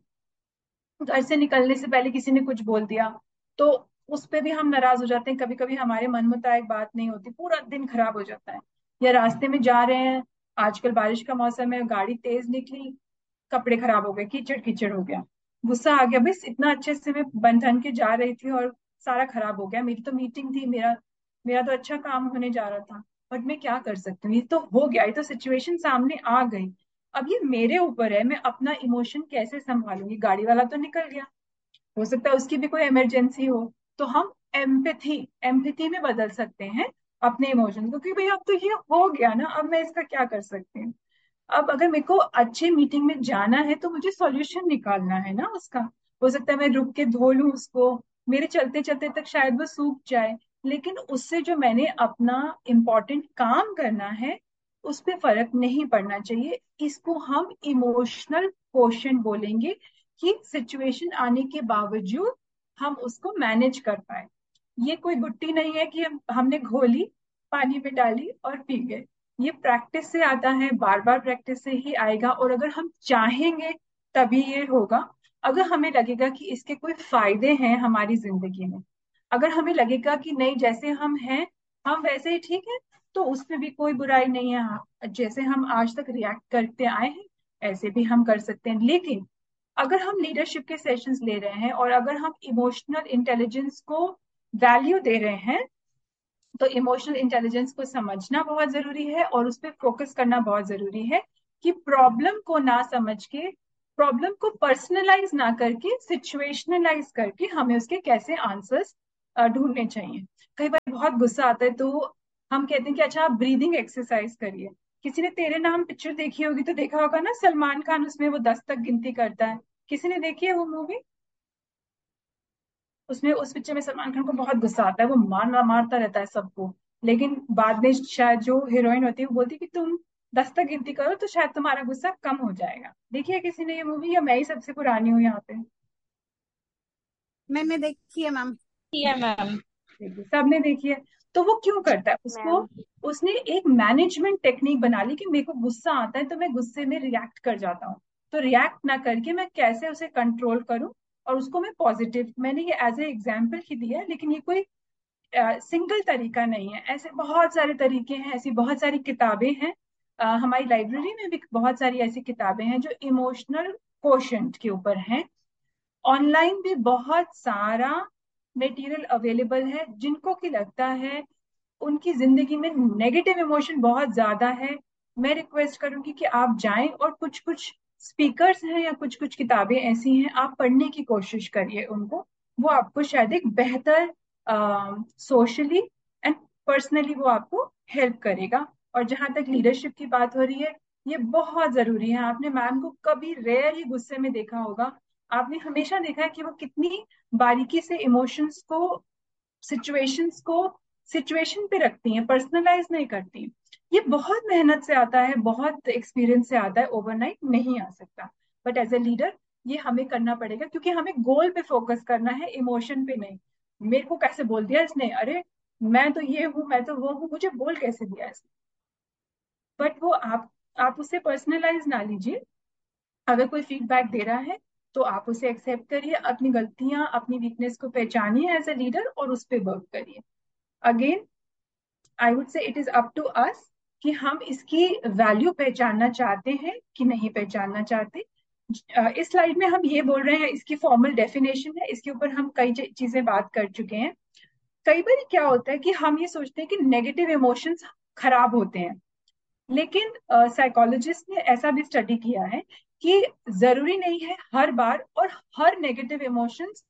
घर से निकलने से पहले किसी ने कुछ बोल दिया तो उस पे भी हम नाराज हो जाते हैं। कभी कभी हमारे मन मुताबिक बात नहीं होती, पूरा दिन खराब हो जाता है। या रास्ते में जा रहे हैं, आजकल बारिश का मौसम है, गाड़ी तेज निकली, कपड़े खराब हो गए, कीचड़ कीचड़ हो गया, गुस्सा आ गया, बस इतना अच्छे से मैं बन ठन के जा रही थी और सारा खराब हो गया। मेरी तो मीटिंग थी, मेरा मेरा तो अच्छा काम होने जा रहा था, बट मैं क्या कर सकती हूँ, ये तो हो गया, ये तो सिचुएशन सामने आ गई। अब ये मेरे ऊपर है, मैं अपना इमोशन कैसे संभालूंगी। गाड़ी वाला तो निकल गया, हो सकता है उसकी भी कोई इमरजेंसी हो, तो हम एम्पैथी एम्पैथी में बदल सकते हैं अपने इमोशन को, क्योंकि भाई अब तो ये हो गया ना, अब मैं इसका क्या कर सकती हूँ। अब अगर मेरे को अच्छे मीटिंग में जाना है तो मुझे सॉल्यूशन निकालना है ना उसका। हो सकता है मैं रुक के धो लूं उसको, मेरे चलते चलते तक शायद वो सूख जाए, लेकिन उससे जो मैंने अपना इम्पोर्टेंट काम करना है उस पर फर्क नहीं पड़ना चाहिए। इसको हम इमोशनल क्वोशंट बोलेंगे, कि सिचुएशन आने के बावजूद हम उसको मैनेज कर पाए। ये कोई गुट्टी नहीं है कि हमने घोली, पानी में डाली और पी गए। ये प्रैक्टिस से आता है, बार बार प्रैक्टिस से ही आएगा, और अगर हम चाहेंगे तभी ये होगा। अगर हमें लगेगा कि इसके कोई फायदे हैं हमारी जिंदगी में, अगर हमें लगेगा कि नहीं जैसे हम हैं हम वैसे ही ठीक है, तो उसमें भी कोई बुराई नहीं है। हाँ, जैसे हम आज तक रिएक्ट करते आए हैं ऐसे भी हम कर सकते हैं। लेकिन अगर हम लीडरशिप के सेशंस ले रहे हैं और अगर हम इमोशनल इंटेलिजेंस को वैल्यू दे रहे हैं, तो इमोशनल इंटेलिजेंस को समझना बहुत जरूरी है और उस पर फोकस करना बहुत जरूरी है, कि प्रॉब्लम को ना समझ के प्रॉब्लम को पर्सनलाइज ना करके सिचुएशनलाइज करके हमें उसके कैसे आंसर्स ढूंढने चाहिए। कई बार बहुत गुस्सा आता है तो हम कहते हैं कि अच्छा आप ब्रीदिंग एक्सरसाइज करिए। किसी ने तेरे नाम पिक्चर देखी होगी तो देखा होगा ना, सलमान खान उसमें वो 10 तक गिनती करता है। किसी ने देखी है वो मूवी? उसमें उस पिक्चर में सलमान खान को बहुत गुस्सा आता है, वो मारता रहता है सबको। लेकिन बाद में शायद जो हीरोइन होती है वो बोलती है कि तुम 10 तक गिनती करो तो शायद तुम्हारा गुस्सा कम हो जाएगा। देखिए किसी ने ये मूवी, या मैं ही सबसे पुरानी हूँ यहाँ पे? मैंने देखी है मैम। मैम। देखिए सबने देखी है। तो वो क्यों करता है उसको? उसने एक मैनेजमेंट टेक्निक बना ली कि मेरे को गुस्सा आता है तो मैं गुस्से में रिएक्ट कर जाता हूँ। तो रिएक्ट ना करके मैं कैसे उसे कंट्रोल करूं और उसको मैं पॉजिटिव, मैंने ये एज ए एग्जाम्पल ही दिया है, लेकिन ये कोई सिंगल तरीका नहीं है। ऐसे बहुत सारे तरीके हैं, ऐसी बहुत सारी किताबें हैं। हमारी लाइब्रेरी में भी बहुत सारी ऐसी किताबें हैं जो इमोशनल कोशेंट के ऊपर हैं। ऑनलाइन भी बहुत सारा मटेरियल अवेलेबल है। जिनको की लगता है उनकी जिंदगी में नेगेटिव इमोशन बहुत ज्यादा है, मैं रिक्वेस्ट करूंगी कि आप जाएं और कुछ कुछ स्पीकर्स हैं या कुछ कुछ किताबें ऐसी हैं, आप पढ़ने की कोशिश करिए उनको। वो आपको शायद एक बेहतर सोशली एंड पर्सनली वो आपको हेल्प करेगा। और जहां तक लीडरशिप की बात हो रही है, ये बहुत जरूरी है। आपने मैम को कभी रेयर ही गुस्से में देखा होगा। आपने हमेशा देखा है कि वो कितनी बारीकी से इमोशंस को, सिचुएशंस को सिचुएशन पे रखती हैं, पर्सनलाइज नहीं करती। ये बहुत मेहनत से आता है, बहुत एक्सपीरियंस से आता है, ओवरनाइट नहीं आ सकता। बट एज ए लीडर ये हमें करना पड़ेगा, क्योंकि हमें गोल पे फोकस करना है, इमोशन पे नहीं। मेरे को कैसे बोल दिया इसने, अरे मैं तो ये हूँ, मैं तो वो हूँ, मुझे बोल कैसे दिया इसने। बट वो आप उसे पर्सनलाइज ना लीजिए। अगर कोई फीडबैक दे रहा है तो आप उसे एक्सेप्ट करिए, अपनी गलतियां, अपनी वीकनेस को पहचानिए एज ए लीडर और उस पर वर्क करिए। Again I would say it is up to us कि हम इसकी वैल्यू पहचानना चाहते हैं कि नहीं पहचानना चाहते। इस स्लाइड में हम ये बोल रहे हैं, इसकी फॉर्मल डेफिनेशन है, इसके ऊपर हम कई चीजें बात कर चुके हैं। कई बार क्या होता है कि हम ये सोचते हैं कि नेगेटिव इमोशंस खराब होते हैं, लेकिन साइकोलॉजिस्ट ने ऐसा भी स्टडी किया है कि जरूरी नहीं है हर बार और हर नेगेटिव इमोशंस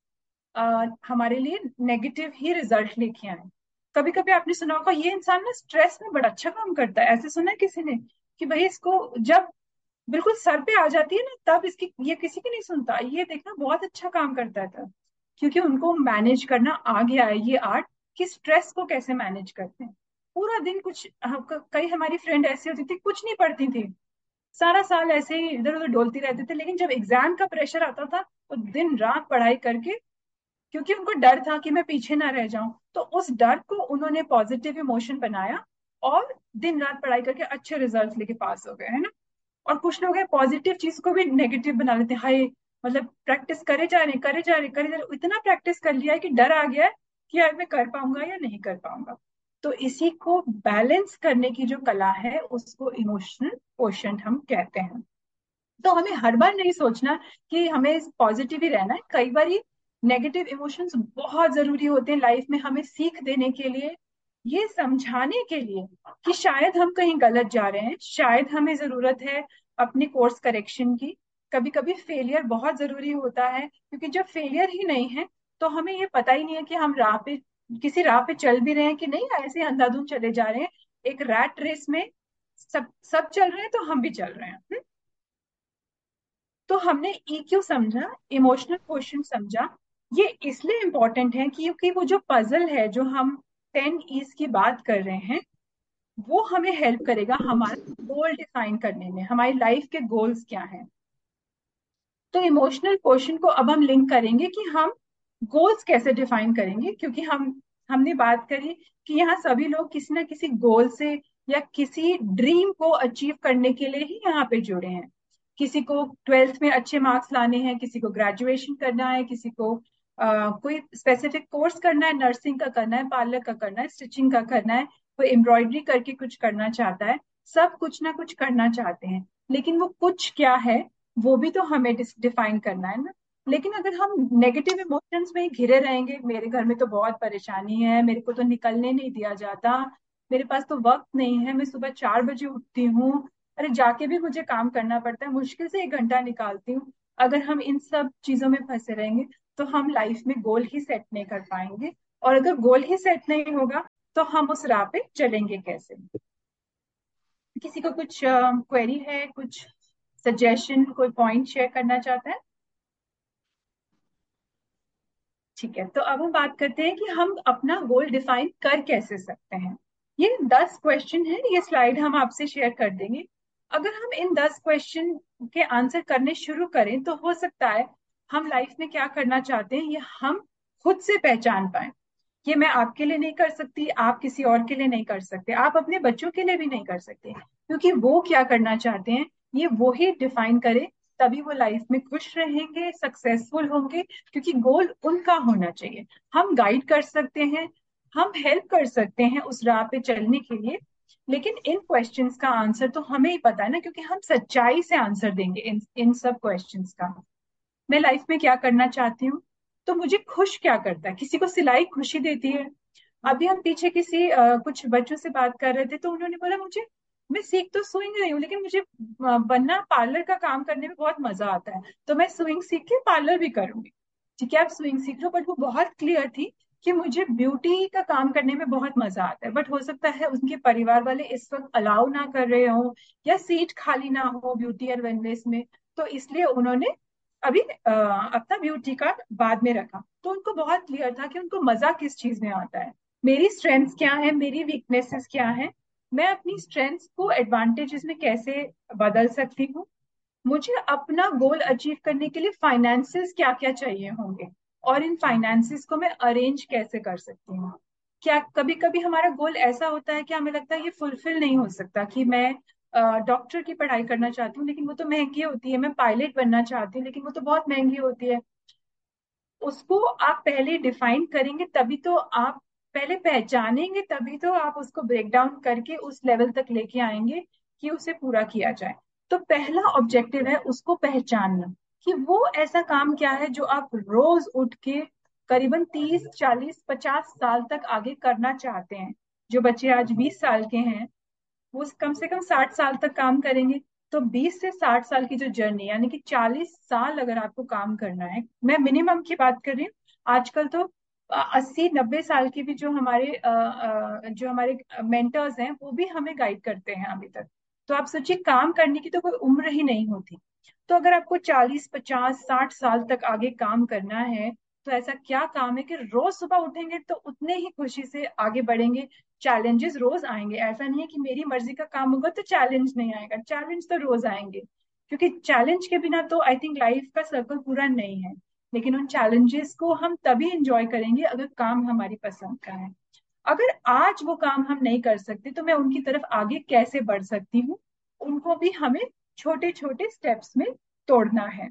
हमारे लिए नेगेटिव ही रिजल्ट लेके आए। कभी कभी आपने सुना होगा ये इंसान ना स्ट्रेस में बड़ा अच्छा काम करता है, ऐसे सुना है किसी ने कि भाई इसको जब बिल्कुल सर पे आ जाती है ना तब इसकी, ये किसी की नहीं सुनता, ये देखना बहुत अच्छा काम करता है तब, क्योंकि उनको मैनेज करना आ गया है ये आर्ट कि स्ट्रेस को कैसे मैनेज करते हैं। पूरा दिन कुछ कई हमारी फ्रेंड ऐसी होती थी कुछ नहीं पढ़ती थी, सारा साल ऐसे ही इधर उधर डोलती रहते थे, लेकिन जब एग्जाम का प्रेशर आता था तो दिन रात पढ़ाई करके, क्योंकि उनको डर था कि मैं पीछे ना रह जाऊं, तो उस डर को उन्होंने पॉजिटिव इमोशन बनाया और दिन रात पढ़ाई करके अच्छे रिजल्ट लेके पास हो गए, है ना। और कुछ लोग हैं पॉजिटिव चीज को भी नेगेटिव बना लेते हैं, हाय मतलब प्रैक्टिस करे जा रहे करे जा रहे करे जा रहे, इतना प्रैक्टिस कर लिया है कि डर आ गया है कि यार मैं कर पाऊंगा या नहीं कर पाऊंगा। तो इसी को बैलेंस करने की जो कला है उसको इमोशनल क्वोशंट हम कहते हैं। तो हमें हर बार नहीं सोचना कि हमें पॉजिटिव ही रहना है, कई बार नेगेटिव इमोशंस बहुत जरूरी होते हैं लाइफ में, हमें सीख देने के लिए, ये समझाने के लिए कि शायद हम कहीं गलत जा रहे हैं, शायद हमें जरूरत है अपने कोर्स करेक्शन की। कभी कभी फेलियर बहुत जरूरी होता है, क्योंकि जब फेलियर ही नहीं है तो हमें ये पता ही नहीं है कि हम राह पे, किसी राह पे चल भी रहे हैं कि नहीं, ऐसे अंधाधुंध चले जा रहे हैं। एक रैट रेस में सब सब चल रहे हैं तो हम भी चल रहे हैं। तो हमने EQ समझा, इमोशनल क्वेश्चन समझा। ये इसलिए इम्पोर्टेंट है क्योंकि वो जो पजल है जो हम 10 E's की बात कर रहे हैं वो हमें हेल्प करेगा हमारा गोल डिफाइन करने में, हमारी लाइफ के गोल्स क्या हैं। तो इमोशनल क्वेश्चन को अब हम लिंक करेंगे कि हम गोल्स कैसे डिफाइन करेंगे, क्योंकि हमने बात करी कि यहाँ सभी लोग किसी ना किसी गोल से या किसी ड्रीम को अचीव करने के लिए ही यहाँ पे जुड़े हैं। किसी को 12th में अच्छे मार्क्स लाने हैं, किसी को ग्रेजुएशन करना है, किसी को कोई स्पेसिफिक कोर्स करना है, नर्सिंग का करना है, पार्लर का करना है, स्टिचिंग का करना है, कोई एम्ब्रॉयडरी करके कुछ करना चाहता है। सब कुछ ना कुछ करना चाहते हैं, लेकिन वो कुछ क्या है वो भी तो हमें डिफाइन करना है ना। लेकिन अगर हम नेगेटिव इमोशंस में ही घिरे रहेंगे, मेरे घर में तो बहुत परेशानी है, मेरे को तो निकलने नहीं दिया जाता, मेरे पास तो वक्त नहीं है, मैं सुबह 4 बजे उठती हूँ, अरे जाके भी मुझे काम करना पड़ता है, मुश्किल से 1 घंटा निकालती हूँ, अगर हम इन सब चीजों में फंसे रहेंगे तो हम लाइफ में गोल ही सेट नहीं कर पाएंगे, और अगर गोल ही सेट नहीं होगा तो हम उस राह पे चलेंगे कैसे। किसी को कुछ क्वेरी है, कुछ सजेशन, कोई पॉइंट शेयर करना चाहता है? ठीक है, तो अब हम बात करते हैं कि हम अपना गोल डिफाइन कर कैसे सकते हैं। ये 10 क्वेश्चन है, ये स्लाइड हम आपसे शेयर कर देंगे। अगर हम इन 10 क्वेश्चन के आंसर करने शुरू करें तो हो सकता है हम लाइफ में क्या करना चाहते हैं ये हम खुद से पहचान पाए। ये मैं आपके लिए नहीं कर सकती, आप किसी और के लिए नहीं कर सकते, आप अपने बच्चों के लिए भी नहीं कर सकते, क्योंकि वो क्या करना चाहते हैं ये वो ही डिफाइन करे, तभी वो लाइफ में खुश रहेंगे, सक्सेसफुल होंगे, क्योंकि गोल उनका होना चाहिए। हम गाइड कर सकते हैं, हम हेल्प कर सकते हैं उस राह पे चलने के लिए, लेकिन इन क्वेश्चंस का आंसर तो हमें ही पता है ना, क्योंकि हम सच्चाई से आंसर देंगे इन सब क्वेश्चंस का। मैं लाइफ में क्या करना चाहती हूँ, तो मुझे खुश क्या करता है। किसी को सिलाई खुशी देती है। अभी हम पीछे किसी कुछ बच्चों से बात कर रहे थे, तो उन्होंने बोला मुझे, मैं सीख तो स्विंग रही हूँ लेकिन मुझे बनना, पार्लर का काम करने में बहुत मजा आता है, तो मैं स्विंग सीख के पार्लर भी करूंगी। ठीक है, आप स्विंग सीख लो, बट वो बहुत क्लियर थी कि मुझे ब्यूटी का काम करने में बहुत मजा आता है, बट हो सकता है उनके परिवार वाले इस वक्त अलाउ ना कर रहे हो, या सीट खाली ना हो ब्यूटी और वेलनेस में, तो इसलिए उन्होंने अभी अपना ब्यूटी का बाद में रखा। तो उनको बहुत क्लियर था कि उनको मजा किस चीज में आता है, मेरी स्ट्रेंथ्स क्या है, मेरी वीकनेसेस क्या है, मैं अपनी स्ट्रेंथ्स को एडवांटेजेस में कैसे बदल सकती हूँ, मुझे अपना गोल अचीव करने के लिए फाइनेंसेस क्या क्या चाहिए होंगे, और इन फाइनेंसेस को मैं अरेंज कैसे कर सकती हूँ। क्या कभी कभी हमारा गोल ऐसा होता है कि हमें लगता है ये फुलफिल नहीं हो सकता, कि मैं डॉक्टर की पढ़ाई करना चाहती हूँ लेकिन वो तो महंगी होती है, मैं पायलट बनना चाहती हूँ लेकिन वो तो बहुत महंगी होती है। उसको आप पहले डिफाइन करेंगे तभी तो आप, पहले पहचानेंगे तभी तो आप उसको ब्रेक डाउन करके उस लेवल तक लेके आएंगे कि उसे पूरा किया जाए। तो पहला ऑब्जेक्टिव है उसको पहचानना, कि वो ऐसा काम क्या है जो आप रोज उठ के करीबन 30 40 50 साल तक आगे करना चाहते हैं। जो बच्चे आज 20 साल के हैं वो कम से कम 60 साल तक काम करेंगे। तो 20 से 60 साल की जो जर्नी, यानी कि 40 साल अगर आपको काम करना है, मैं मिनिमम की बात कर रही हूँ। आजकल तो 80 90 साल के भी जो हमारे मेंटर्स हैं वो भी हमें गाइड करते हैं अभी तक। तो आप सोचिए, काम करने की तो कोई उम्र ही नहीं होती। तो अगर आपको 40 50 60 साल तक आगे काम करना है, तो ऐसा क्या काम है कि रोज सुबह उठेंगे तो उतने ही खुशी से आगे बढ़ेंगे। चैलेंजेस रोज आएंगे, ऐसा नहीं है कि मेरी मर्जी का काम होगा तो चैलेंज नहीं आएगा, चैलेंज तो रोज आएंगे, क्योंकि चैलेंज के बिना तो आई थिंक लाइफ का सर्कल पूरा नहीं है। लेकिन उन चैलेंजेस को हम तभी इंजॉय करेंगे अगर काम हमारी पसंद का है। अगर आज वो काम हम नहीं कर सकते तो मैं उनकी तरफ आगे कैसे बढ़ सकती हूँ, उनको भी हमें छोटे छोटे स्टेप्स में तोड़ना है।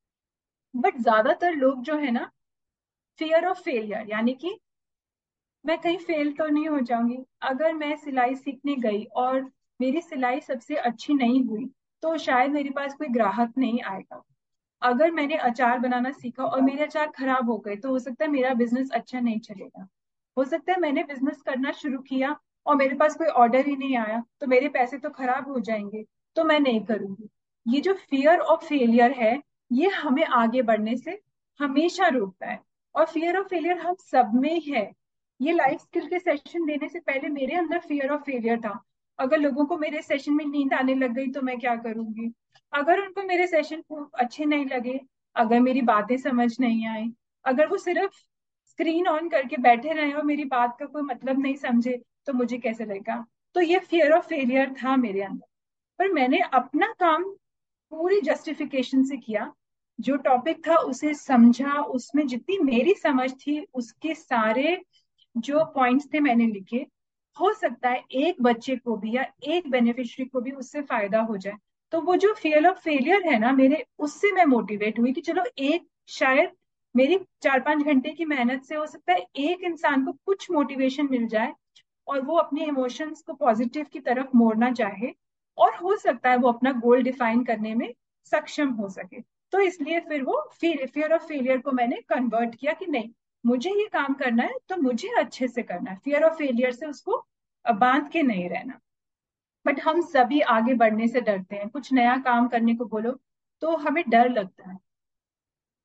बट ज्यादातर लोग जो है ना, फियर ऑफ फेलियर, यानी कि मैं कहीं फेल तो नहीं हो जाऊंगी, अगर मैं सिलाई सीखने गई और मेरी सिलाई सबसे अच्छी नहीं हुई तो शायद मेरे पास कोई ग्राहक नहीं आएगा। अगर मैंने अचार बनाना सीखा और मेरे अचार खराब हो गए तो हो सकता है मेरा बिजनेस अच्छा नहीं चलेगा। हो सकता है मैंने बिजनेस करना शुरू किया और मेरे पास कोई ऑर्डर ही नहीं आया तो मेरे पैसे तो खराब हो जाएंगे, तो मैं नहीं करूंगी। ये जो फियर ऑफ फेलियर है, ये हमें आगे बढ़ने से हमेशा रोकता है। और फियर ऑफ फेलियर हम सब में है। ये लाइफ स्किल के सेशन देने से पहले मेरे अंदर फियर ऑफ फेलियर था। अगर लोगों को मेरे सेशन में नींद आने लग गई तो मैं क्या करूंगी, अगर उनको मेरे सेशन अच्छे नहीं लगे, अगर मेरी बातें समझ नहीं आई, अगर वो सिर्फ स्क्रीन ऑन करके बैठे रहे और मेरी बात का कोई मतलब नहीं समझे, तो मुझे कैसे लगेगा। तो ये फियर ऑफ फेलियर था मेरे अंदर। पर मैंने अपना काम पूरी जस्टिफिकेशन से किया, जो टॉपिक था उसे समझा, उसमें जितनी मेरी समझ थी उसके सारे जो पॉइंट्स थे मैंने लिखे। हो सकता है एक बच्चे को भी या एक बेनिफिशियरी को भी उससे फायदा हो जाए। तो वो जो फियर ऑफ फेलियर है ना मेरे, उससे मैं मोटिवेट हुई कि चलो एक, शायद मेरी 4 5 घंटे की मेहनत से हो सकता है एक इंसान को कुछ मोटिवेशन मिल जाए और वो अपने इमोशंस को पॉजिटिव की तरफ मोड़ना चाहे, और हो सकता है वो अपना गोल डिफाइन करने में सक्षम हो सके। तो इसलिए फिर वो फियर ऑफ फेलियर को मैंने कन्वर्ट किया कि नहीं, मुझे ये काम करना है तो मुझे अच्छे से करना है, फियर ऑफ फेलियर से उसको बांध के नहीं रहना। बट हम सभी आगे बढ़ने से डरते हैं, कुछ नया काम करने को बोलो तो हमें डर लगता है।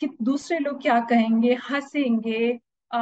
कि दूसरे लोग क्या कहेंगे, हंसेंगे,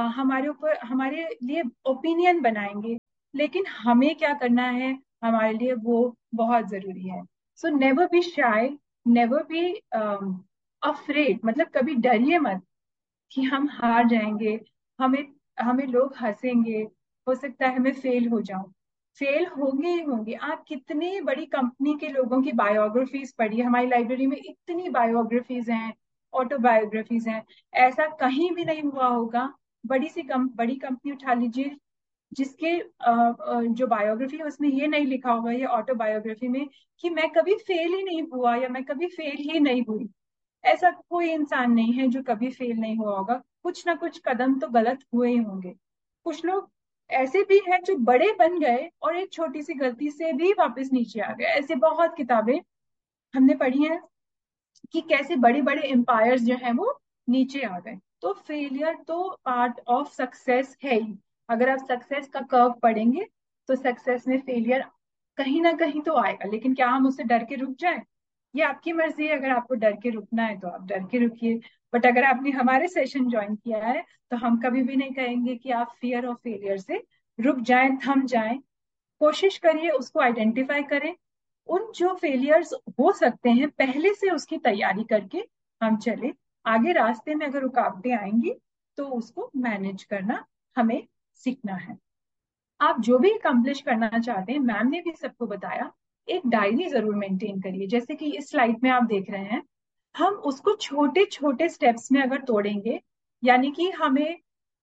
हमारे लिए ओपिनियन बनाएंगे, लेकिन हमें क्या करना है, हमारे लिए वो बहुत जरूरी है। So never be shy, never be afraid, मतलब कभी डरिए मत कि हम हार जाएंगे, हमें हमें लोग हंसेंगे, हो सकता है मैं फेल हो जाऊं। फेल होंगे ही होंगे। आप कितनी बड़ी कंपनी के लोगों की बायोग्राफीज पढ़िए, हमारी लाइब्रेरी में इतनी बायोग्राफीज हैं, ऑटोबायोग्राफीज हैं। ऐसा कहीं भी नहीं हुआ होगा। बड़ी कंपनी उठा लीजिए, जिसके जो बायोग्राफी है उसमें ये नहीं लिखा होगा, ये ऑटोबायोग्राफी में, कि मैं कभी फेल ही नहीं हुआ या मैं कभी फेल ही नहीं हुई। ऐसा कोई इंसान नहीं है जो कभी फेल नहीं हुआ होगा। कुछ ना कुछ कदम तो गलत हुए ही होंगे। कुछ लोग ऐसे भी हैं जो बड़े बन गए और एक छोटी सी गलती से भी वापस नीचे आ गए। ऐसे बहुत किताबें हमने पढ़ी हैं कि कैसे बड़े बड़े एम्पायर्स जो हैं वो नीचे आ गए। तो फेलियर तो पार्ट ऑफ सक्सेस है ही। अगर आप सक्सेस का कर्व पढ़ेंगे तो सक्सेस में फेलियर कहीं ना कहीं तो आएगा, लेकिन क्या हम उससे डर के रुक जाए, ये आपकी मर्जी है। अगर आपको डर के रुकना है तो आप डर के रुकिए, बट अगर आपने हमारे सेशन ज्वाइन किया है तो हम कभी भी नहीं कहेंगे कि आप फियर ऑफ फेलियर से रुक जाएं, थम जाएं। कोशिश करिए, उसको आइडेंटिफाई करें। उन जो फेलियर्स हो सकते हैं पहले से उसकी तैयारी करके हम चले। आगे रास्ते में अगर रुकावटें आएंगी तो उसको मैनेज करना हमें सीखना है। आप जो भी अकम्प्लिश करना चाहते हैं, मैम ने भी सबको बताया, एक डायरी जरूर मेंटेन करिए। जैसे कि इस स्लाइड में आप देख रहे हैं, हम उसको छोटे छोटे स्टेप्स में अगर तोड़ेंगे, यानी कि हमें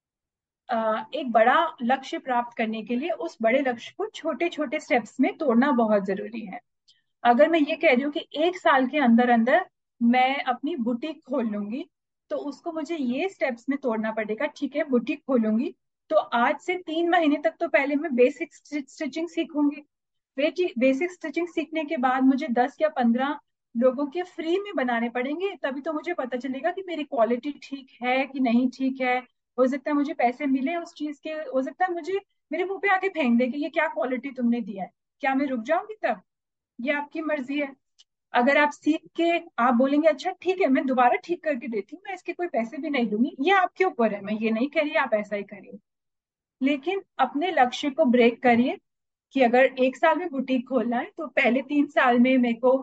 एक बड़ा लक्ष्य प्राप्त करने के लिए उस बड़े लक्ष्य को छोटे छोटे स्टेप्स में तोड़ना बहुत जरूरी है। अगर मैं ये कह रही हूँ कि 1 साल के अंदर अंदर मैं अपनी बुटीक खोल लूंगी, तो उसको मुझे ये स्टेप्स में तोड़ना पड़ेगा। ठीक है, बुटीक खोलूंगी तो आज से 3 महीने तक तो पहले मैं बेसिक स्टिचिंग सीखूंगी। बेसिक स्टिचिंग सीखने के बाद मुझे 10 या 15 लोगों के फ्री में बनाने पड़ेंगे, तभी तो मुझे पता चलेगा कि मेरी क्वालिटी ठीक है कि नहीं ठीक है। हो सकता है मुझे पैसे मिले उस चीज के, हो सकता है मुझे मेरे मुंह पे आके फेंक दे कि ये क्या क्वालिटी तुमने दिया है। क्या मैं रुक जाऊंगी तब? ये आपकी मर्जी है। अगर आप सीख के आप बोलेंगे अच्छा ठीक है मैं दोबारा ठीक करके देती हूँ, मैं इसके कोई पैसे भी नहीं दूंगी, ये आपके ऊपर है। मैं ये नहीं कह रही आप ऐसा ही करिए, लेकिन अपने लक्ष्य को ब्रेक करिए कि अगर 1 साल में बुटीक खोलना है तो पहले 3 साल में मेरे को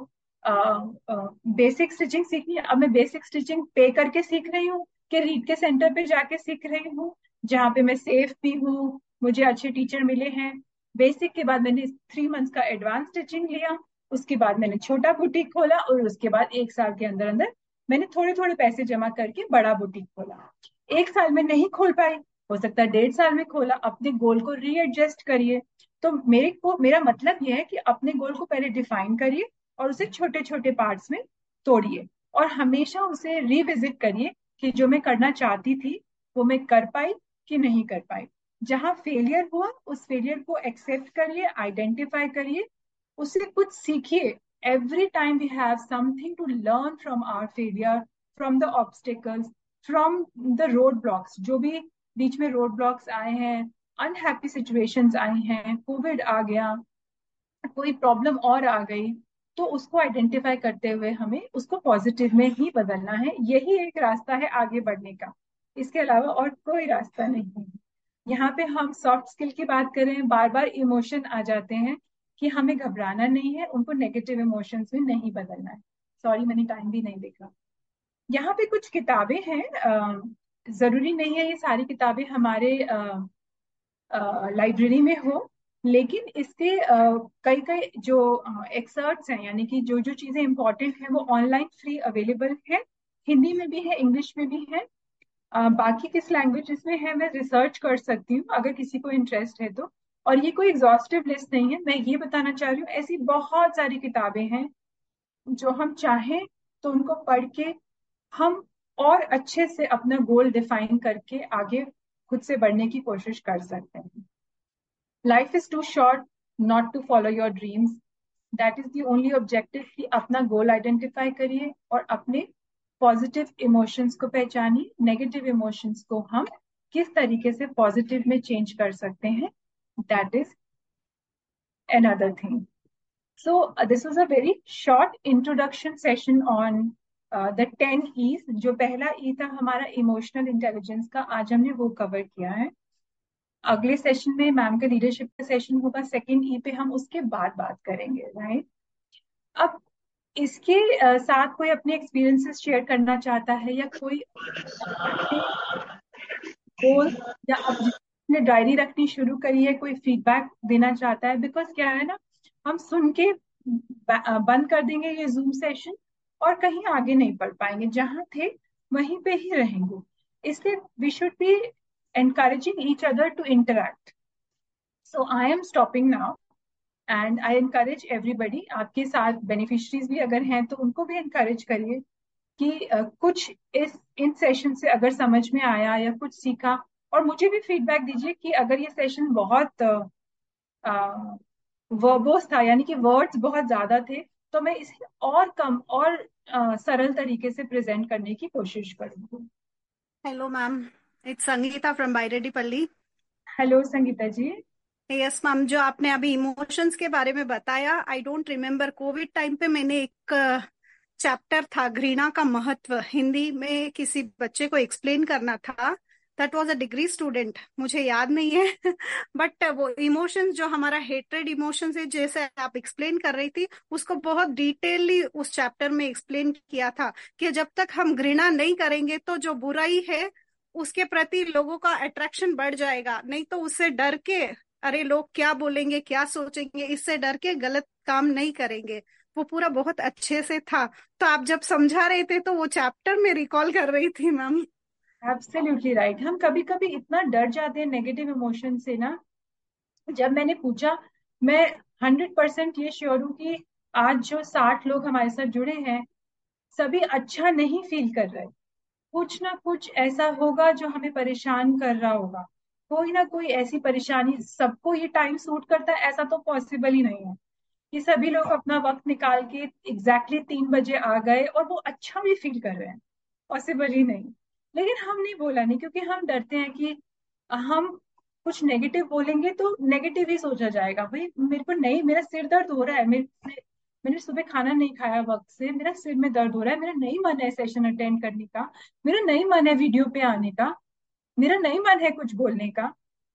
बेसिक स्टिचिंग सीखनी है। अब मैं बेसिक स्टिचिंग पे करके सीख रही हूँ कि रीड के सेंटर पे जाके सीख रही हूँ, जहाँ पे मैं सेफ भी हूँ, मुझे अच्छे टीचर मिले हैं। बेसिक के बाद मैंने 3 मंथ्स का एडवांस स्टिचिंग लिया, उसके बाद मैंने छोटा बुटीक खोला, और उसके बाद 1 साल के अंदर अंदर मैंने थोड़े थोड़े पैसे जमा करके बड़ा बुटीक खोला। 1 साल में नहीं खोल पाई, हो सकता है 1.5 साल में खोला। अपने गोल को रीएडजस्ट करिए। तो मेरा मतलब यह है कि अपने गोल को पहले डिफाइन करिए और उसे छोटे छोटे पार्ट्स में तोड़िए, और हमेशा उसे रिविजिट करिए कि जो मैं करना चाहती थी वो मैं कर पाई कि नहीं कर पाई। जहां फेलियर हुआ उस फेलियर को एक्सेप्ट करिए, आइडेंटिफाई करिए, उससे कुछ सीखिए। Every time we have something to learn from our failure, from the obstacles, from the road blocks. जो भी बीच में रोड ब्लॉक्स आए हैं, अनहैप्पी सिचुएशंस आई हैं, कोविड आ गया, कोई प्रॉब्लम और आ गई, तो उसको आइडेंटिफाई करते हुए हमें उसको पॉजिटिव में ही बदलना है। यही एक रास्ता है आगे बढ़ने का, इसके अलावा और कोई रास्ता नहीं है। यहाँ पे हम सॉफ्ट स्किल की बात करें, बार बार इमोशन आ जाते हैं कि हमें घबराना नहीं है, उनको नेगेटिव इमोशंस में नहीं बदलना है। सॉरी मैंने टाइम भी नहीं देखा। यहाँ पे कुछ किताबें हैं, जरूरी नहीं है ये सारी किताबें हमारे लाइब्रेरी में हो, लेकिन इसके कई कई जो एक्सर्ट्स हैं, यानी कि जो जो चीजें इंपॉर्टेंट हैं वो ऑनलाइन फ्री अवेलेबल है। हिंदी में भी है, इंग्लिश में भी है। बाकी किस लैंग्वेजेस में है मैं रिसर्च कर सकती हूँ अगर किसी को इंटरेस्ट है तो। और ये कोई एग्जॉस्टिव लिस्ट नहीं है, मैं ये बताना चाह रही हूँ ऐसी बहुत सारी किताबें हैं जो हम चाहें तो उनको पढ़ के हम और अच्छे से अपना गोल डिफाइन करके आगे खुद से बढ़ने की कोशिश कर सकते हैं। Life is to short not to follow your dreams, that is the only objective. कि अपना गोल आइडेंटिफाई करिए और अपने पॉजिटिव इमोशंस को पहचानिए, नेगेटिव इमोशंस को हम किस तरीके से पॉजिटिव में चेंज कर सकते हैं, that is another thing. So this was a very short introduction session on the 10 ease. जो पहला ई था हमारा इमोशनल इंटेलिजेंस का, आज हमने वो कवर किया है। अगले सेशन में मैम का लीडरशिप का सेशन होगा, सेकंड ई पे हम उसके बाद बात करेंगे, राइट। अब इसके साथ कोई अपने एक्सपीरियंसेस शेयर करना चाहता है, या कोई गोल, या अब जिसने डायरी रखनी शुरू करी है कोई फीडबैक देना चाहता है। बिकॉज क्या है ना, हम सुन के बंद कर देंगे ये जूम सेशन और कहीं आगे नहीं बढ़ पाएंगे, जहां थे वहीं पे ही रहेंगे। इसलिए we should be encouraging each other to interact. So I am stopping now and I encourage everybody, आपके साथ बेनिफिशरीज भी अगर हैं तो उनको भी encourage करिए कि कुछ इन सेशन से अगर समझ में आया या कुछ सीखा, और मुझे भी फीडबैक दीजिए कि अगर ये सेशन बहुत वर्बोस था, यानी कि वर्ड्स बहुत ज्यादा थे, तो मैं इसे और कम और सरल तरीके से प्रेजेंट करने की कोशिश करूंगी। Hello ma'am, it's Sangeeta from बायरेड्डीपल्ली। Hello Sangeeta ji. Yes ma'am, जो आपने अभी इमोशंस के बारे में बताया, I don't remember, Covid time पे मैंने एक चैप्टर था घृणा का महत्व, हिंदी में किसी बच्चे को एक्सप्लेन करना था। That was a degree student, मुझे याद नहीं है बट वो इमोशंस जो हमारा हेट्रेड इमोशंस है, जैसे आप एक्सप्लेन कर रही थी, उसको बहुत डिटेलली उस चैप्टर में एक्सप्लेन किया था कि जब तक हम घृणा नहीं करेंगे तो जो बुराई है उसके प्रति लोगों का अट्रैक्शन बढ़ जाएगा। नहीं तो उससे डर के, अरे लोग क्या बोलेंगे क्या सोचेंगे, इससे डर के गलत काम नहीं करेंगे। वो पूरा बहुत अच्छे से था, तो आप जब समझा रहे थे तो वो चैप्टर में रिकॉल कर रही थी मैम। Absolutely right. हम कभी कभी इतना डर जाते हैं नेगेटिव इमोशन से ना। जब मैंने पूछा, मैं 100% ये श्योर हूँ कि आज जो 60 लोग हमारे साथ जुड़े हैं, सभी अच्छा नहीं फील कर रहे। कुछ ना कुछ ऐसा होगा जो हमें परेशान कर रहा होगा, कोई ना कोई ऐसी परेशानी। सबको ये टाइम सूट करता है ऐसा तो पॉसिबल ही नहीं है कि सभी लोग अपना वक्त निकाल के एग्जैक्टली 3 बजे आ गए और वो अच्छा भी फील कर रहे हैं, पॉसिबल ही नहीं। लेकिन हम नहीं बोला, नहीं, क्योंकि हम डरते हैं कि हम कुछ नेगेटिव बोलेंगे तो नेगेटिव ही सोचा जाएगा। भाई मेरे को नहीं, मेरा सिर दर्द हो रहा है, मैंने सुबह खाना नहीं खाया वक्त से, मेरा सिर में दर्द हो रहा है, मेरा नहीं मन है सेशन अटेंड करने का, मेरा नहीं मन है वीडियो पे आने का, मेरा नहीं मन है कुछ बोलने का।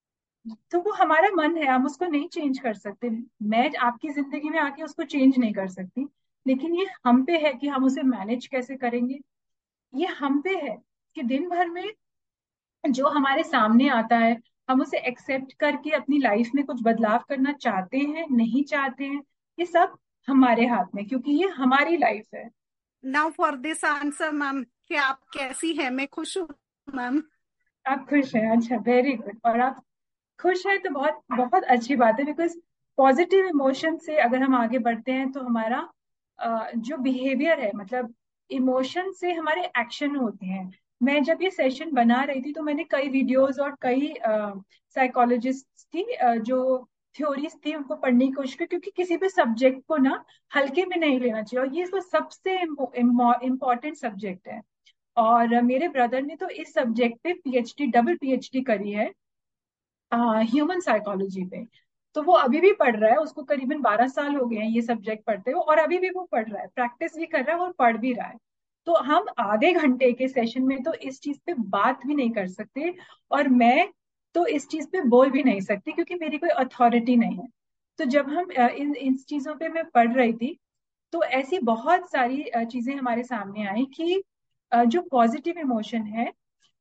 तो वो हमारा मन है, हम उसको नहीं चेंज कर सकते। मैं आपकी जिंदगी में आके उसको चेंज नहीं कर सकती, लेकिन ये हम पे है कि हम उसे मैनेज कैसे करेंगे। ये हम पे है कि दिन भर में जो हमारे सामने आता है हम उसे एक्सेप्ट करके अपनी लाइफ में कुछ बदलाव करना चाहते हैं नहीं चाहते हैं, ये सब हमारे हाथ में, क्योंकि ये हमारी लाइफ है। Now for this answer ma'am, कि आप कैसी हैं? मैं खुश हूँ मैम। आप खुश हैं? अच्छा, वेरी गुड। और आप खुश हैं तो बहुत बहुत अच्छी बात है, बिकॉज पॉजिटिव इमोशन से अगर हम आगे बढ़ते हैं तो हमारा जो बिहेवियर है, मतलब इमोशन से हमारे एक्शन होते हैं। मैं जब ये सेशन बना रही थी तो मैंने कई वीडियोस और कई साइकोलॉजिस्ट की जो थ्योरीज थी उनको पढ़ने की कोशिश की, क्योंकि किसी भी सब्जेक्ट को ना हल्के में नहीं लेना चाहिए, और ये तो सबसे इम्पोर्टेंट सब्जेक्ट है। और मेरे ब्रदर ने तो इस सब्जेक्ट पे पीएचडी, डबल पीएचडी करी है ह्यूमन साइकोलॉजी पे। तो वो अभी भी पढ़ रहा है, उसको करीबन 12 साल हो गए हैं ये सब्जेक्ट पढ़ते हुए, और अभी भी वो पढ़ रहा है, प्रैक्टिस भी कर रहा है और पढ़ भी रहा है। तो हम आधे घंटे के सेशन में तो इस चीज पे बात भी नहीं कर सकते, और मैं तो इस चीज पे बोल भी नहीं सकती क्योंकि मेरी कोई अथॉरिटी नहीं है। तो जब हम इन चीजों पे मैं पढ़ रही थी तो ऐसी बहुत सारी चीजें हमारे सामने आई कि जो पॉजिटिव इमोशन है,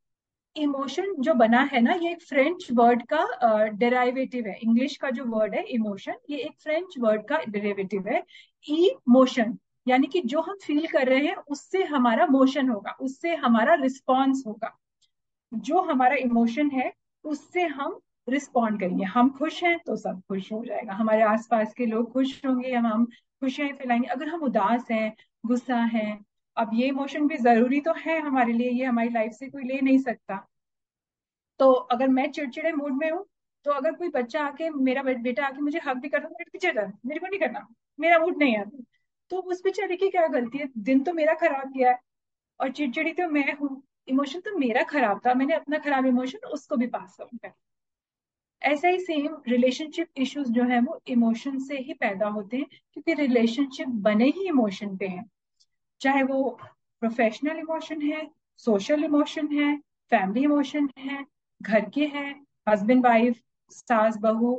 इमोशन जो बना है ना, ये एक फ्रेंच वर्ड का डेराइवेटिव है। इंग्लिश का जो वर्ड है इमोशन, ये एक फ्रेंच वर्ड का डेरिवेटिव है। इमोशन यानी कि जो हम फील कर रहे हैं उससे हमारा मोशन होगा, उससे हमारा रिस्पॉन्स होगा। जो हमारा इमोशन है उससे हम रिस्पॉन्ड करेंगे। हम खुश हैं तो सब खुश हो जाएगा, हमारे आसपास के लोग खुश होंगे, हम खुशियां फैलाएंगे। अगर हम उदास हैं, गुस्सा हैं, अब ये इमोशन भी जरूरी तो है हमारे लिए, ये हमारी लाइफ से कोई ले नहीं सकता। तो अगर मैं चिड़चिड़े मूड में हूँ तो अगर कोई बच्चा आके, मेरा बेटा आके मुझे हक भी करता, मेरे पीछे कर, मेरे को नहीं करना, मेरा मूड नहीं है, तो उस बेचारे की क्या गलती है? दिन तो मेरा खराब किया है और चिड़चिड़ी तो मैं हूँ, इमोशन तो मेरा खराब था, मैंने अपना खराब इमोशन उसको भी पास ऑन कर। ऐसा ही सेम रिलेशनशिप इश्यूज जो है वो इमोशन से ही पैदा होते हैं, क्योंकि रिलेशनशिप बने ही इमोशन पे हैं। चाहे वो प्रोफेशनल इमोशन है, सोशल इमोशन है, फैमिली इमोशन है, घर के हैं, हस्बैंड वाइफ, सास बहू,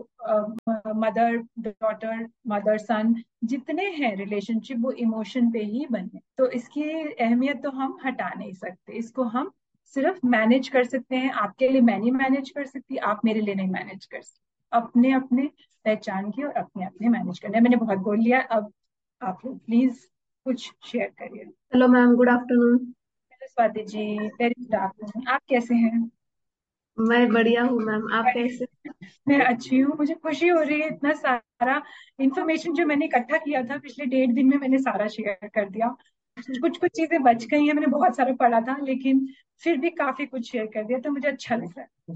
मदर डॉटर, मदर सन, जितने हैं रिलेशनशिप वो इमोशन पे ही बने। तो इसकी अहमियत तो हम हटा नहीं सकते, इसको हम सिर्फ मैनेज कर सकते हैं। आपके लिए मैं नहीं मैनेज कर सकती, आप मेरे लिए नहीं मैनेज कर सकते। अपने अपने पहचान की और अपने अपने मैनेज करना है। मैंने बहुत बोल लिया, अब आप लोग प्लीज कुछ शेयर करिए। Hello ma'am, good afternoon. Hello Swati ji, very good afternoon. आप कैसे हैं? मैं बढ़िया हूँ मैम, आप कैसे? मैं अच्छी हूँ। मुझे खुशी हो रही है, इतना सारा इंफॉर्मेशन जो मैंने इकट्ठा किया था पिछले 1.5 दिन में मैंने सारा शेयर कर दिया। कुछ कुछ चीजें बच गई हैं, मैंने बहुत सारा पढ़ा था लेकिन फिर भी काफी कुछ शेयर कर दिया, तो मुझे अच्छा लग रहा है।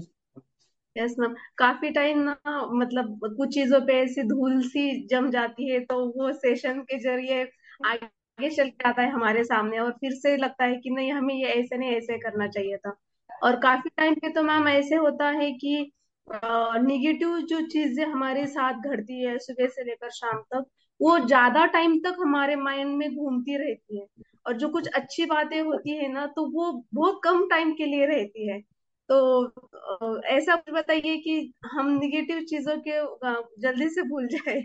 यस मैम, काफी टाइम ना, मतलब कुछ चीजों पे ऐसी धूल सी जम जाती है तो वो सेशन के जरिए आगे चल के आता है हमारे सामने, और फिर से लगता है कि नहीं, हमें ये ऐसे नहीं, ऐसे करना चाहिए था। और काफी टाइम पे तो मैम ऐसे होता है कि निगेटिव जो चीजें हमारे साथ घटती है सुबह से लेकर शाम तक, वो ज्यादा टाइम तक हमारे माइंड में घूमती रहती है। और जो कुछ अच्छी बातें होती है ना, तो वो बहुत कम टाइम के लिए रहती है। तो ऐसा कुछ बताइए कि हम निगेटिव चीजों के जल्दी से भूल जाए।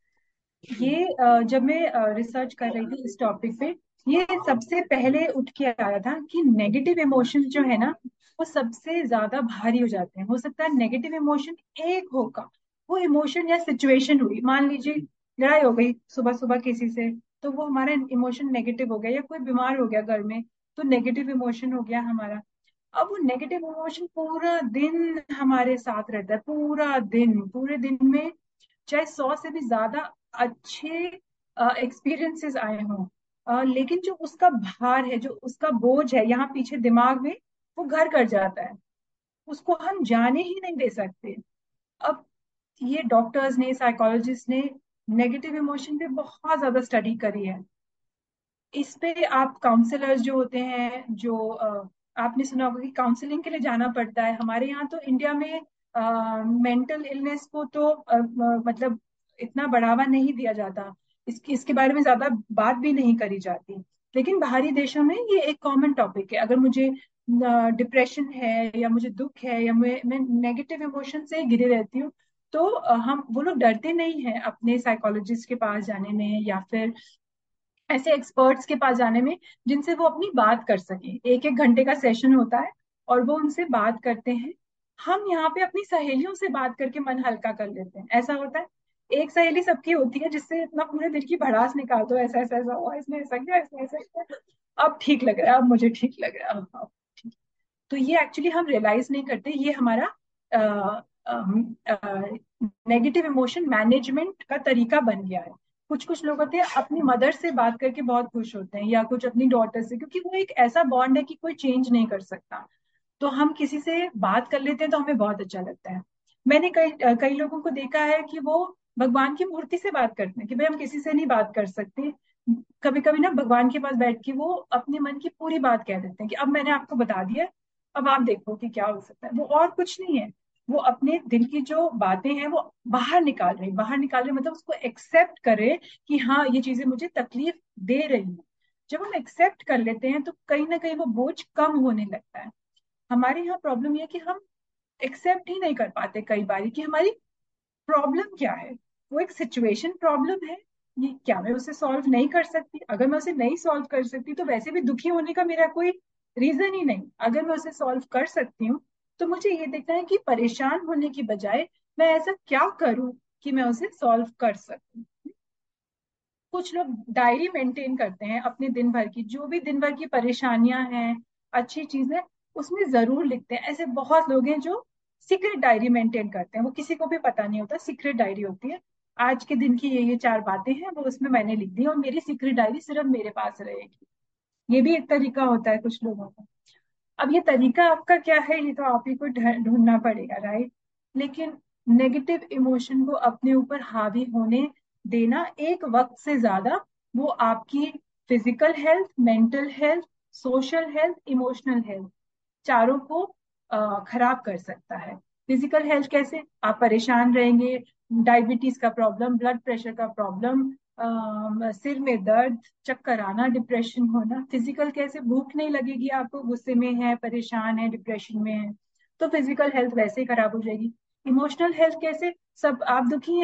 ये जब मैं रिसर्च कर रही थी इस टॉपिक पे, ये सबसे पहले उठ के आया था कि नेगेटिव इमोशंस जो है ना, वो सबसे ज्यादा भारी हो जाते हैं। हो सकता है नेगेटिव इमोशन एक होगा, वो इमोशन या सिचुएशन हुई, मान लीजिए लड़ाई हो गई सुबह सुबह किसी से, तो वो हमारा इमोशन नेगेटिव हो गया, या कोई बीमार हो गया घर में तो नेगेटिव इमोशन हो गया हमारा। अब वो नेगेटिव इमोशन पूरा दिन हमारे साथ रहता है, पूरा दिन, पूरे दिन में चाहे 100 से भी ज्यादा अच्छे एक्सपीरियंसेस आए हों, लेकिन जो उसका भार है, जो उसका बोझ है यहाँ पीछे दिमाग में, वो घर कर जाता है, उसको हम जाने ही नहीं दे सकते। अब ये डॉक्टर्स ने, साइकोलॉजिस्ट ने नेगेटिव इमोशन पे बहुत ज्यादा स्टडी करी है। इस पे आप काउंसलर्स जो होते हैं, जो आपने सुना होगा कि काउंसलिंग के लिए जाना पड़ता है। हमारे यहाँ तो इंडिया में मेंटल इलनेस को तो मतलब इतना बढ़ावा नहीं दिया जाता, इसके बारे में ज्यादा बात भी नहीं करी जाती। लेकिन बाहरी देशों में ये एक कॉमन टॉपिक है। अगर मुझे डिप्रेशन है या मुझे दुख है या मैं नेगेटिव इमोशन से घिरे रहती हूँ, तो हम वो लोग डरते नहीं हैं अपने साइकोलॉजिस्ट के पास जाने में, या फिर ऐसे एक्सपर्ट्स के पास जाने में जिनसे वो अपनी बात कर सके। 1-1 घंटे का सेशन होता है और वो उनसे बात करते हैं। हम यहाँ पे अपनी सहेलियों से बात करके मन हल्का कर लेते हैं। ऐसा होता है, एक सहेली सबकी होती है जिससे इतना पूरे दिल की भड़ास निकाल दो, ऐसा ऐसा ऐसा हुआ, इसने ऐसा किया, इसने ऐसा किया, अब ठीक लग रहा है, अब मुझे ठीक लग रहा है, अब ठीक। तो ये एक्चुअली हम रियलाइज नहीं करते, ये हमारा नेगेटिव इमोशन मैनेजमेंट का तरीका बन गया है। कुछ कुछ लोग होते हैं अपनी मदर से बात करके बहुत खुश होते हैं, या कुछ अपनी डॉटर से, क्योंकि वो एक ऐसा बॉन्ड है कि कोई चेंज नहीं कर सकता। तो हम किसी से बात कर लेते हैं तो हमें बहुत अच्छा लगता है। मैंने कई कई लोगों को देखा है कि वो भगवान की मूर्ति से बात करते हैं कि भाई हम किसी से नहीं बात कर सकते। कभी कभी ना भगवान के पास बैठ के वो अपने मन की पूरी बात कह देते हैं कि अब मैंने आपको बता दिया, अब आप देखो कि क्या हो सकता है। वो और कुछ नहीं है, वो अपने दिल की जो बातें हैं वो बाहर निकाल रहे, मतलब उसको एक्सेप्ट करे कि हाँ ये चीजें मुझे तकलीफ दे रही हैं। जब हम एक्सेप्ट कर लेते हैं तो कहीं ना कहीं वो बोझ कम होने लगता है। हमारे यहाँ प्रॉब्लम ये है कि हम एक्सेप्ट ही नहीं कर पाते कई बार कि हमारी प्रॉब्लम क्या है। वो एक सिचुएशन प्रॉब्लम है, ये क्या मैं उसे सॉल्व नहीं कर सकती? अगर मैं उसे नहीं सॉल्व कर सकती तो वैसे भी दुखी होने का मेरा कोई रीजन ही नहीं। अगर मैं उसे सॉल्व कर सकती हूँ तो मुझे ये देखना है कि परेशान होने की बजाय मैं ऐसा क्या करूं कि मैं उसे सॉल्व कर सकूं। कुछ लोग डायरी मेंटेन करते हैं अपने दिन भर की, जो भी दिन भर की परेशानियां हैं, अच्छी चीजें, उसमें जरूर लिखते हैं। ऐसे बहुत लोग हैं जो सीक्रेट डायरी मेंटेन करते हैं, वो किसी को भी पता नहीं होता, सीक्रेट डायरी होती है। आज के दिन की ये 4 बातें हैं, वो उसमें मैंने लिख दी और मेरी सीक्रेट डायरी सिर्फ मेरे पास रहेगी। ये भी एक तरीका होता है कुछ लोगों का। अब ये तरीका आपका क्या है, ये तो आप ही को ढूंढना पड़ेगा, राइट? लेकिन नेगेटिव इमोशन को अपने ऊपर हावी होने देना एक वक्त से ज्यादा, वो आपकी physical health, mental health, social health, emotional health, चारों को खराब कर सकता है। फिजिकल हेल्थ कैसे? आप परेशान रहेंगे, डायबिटीज का प्रॉब्लम, ब्लड प्रेशर का प्रॉब्लम, सिर में दर्द, चक्कर आना, डिप्रेशन होना। फिजिकल कैसे, भूख नहीं लगेगी आपको, गुस्से में है, परेशान है, डिप्रेशन में है, तो फिजिकल हेल्थ वैसे ही खराब हो जाएगी। इमोशनल हेल्थ कैसे, सब आप दुखी हैं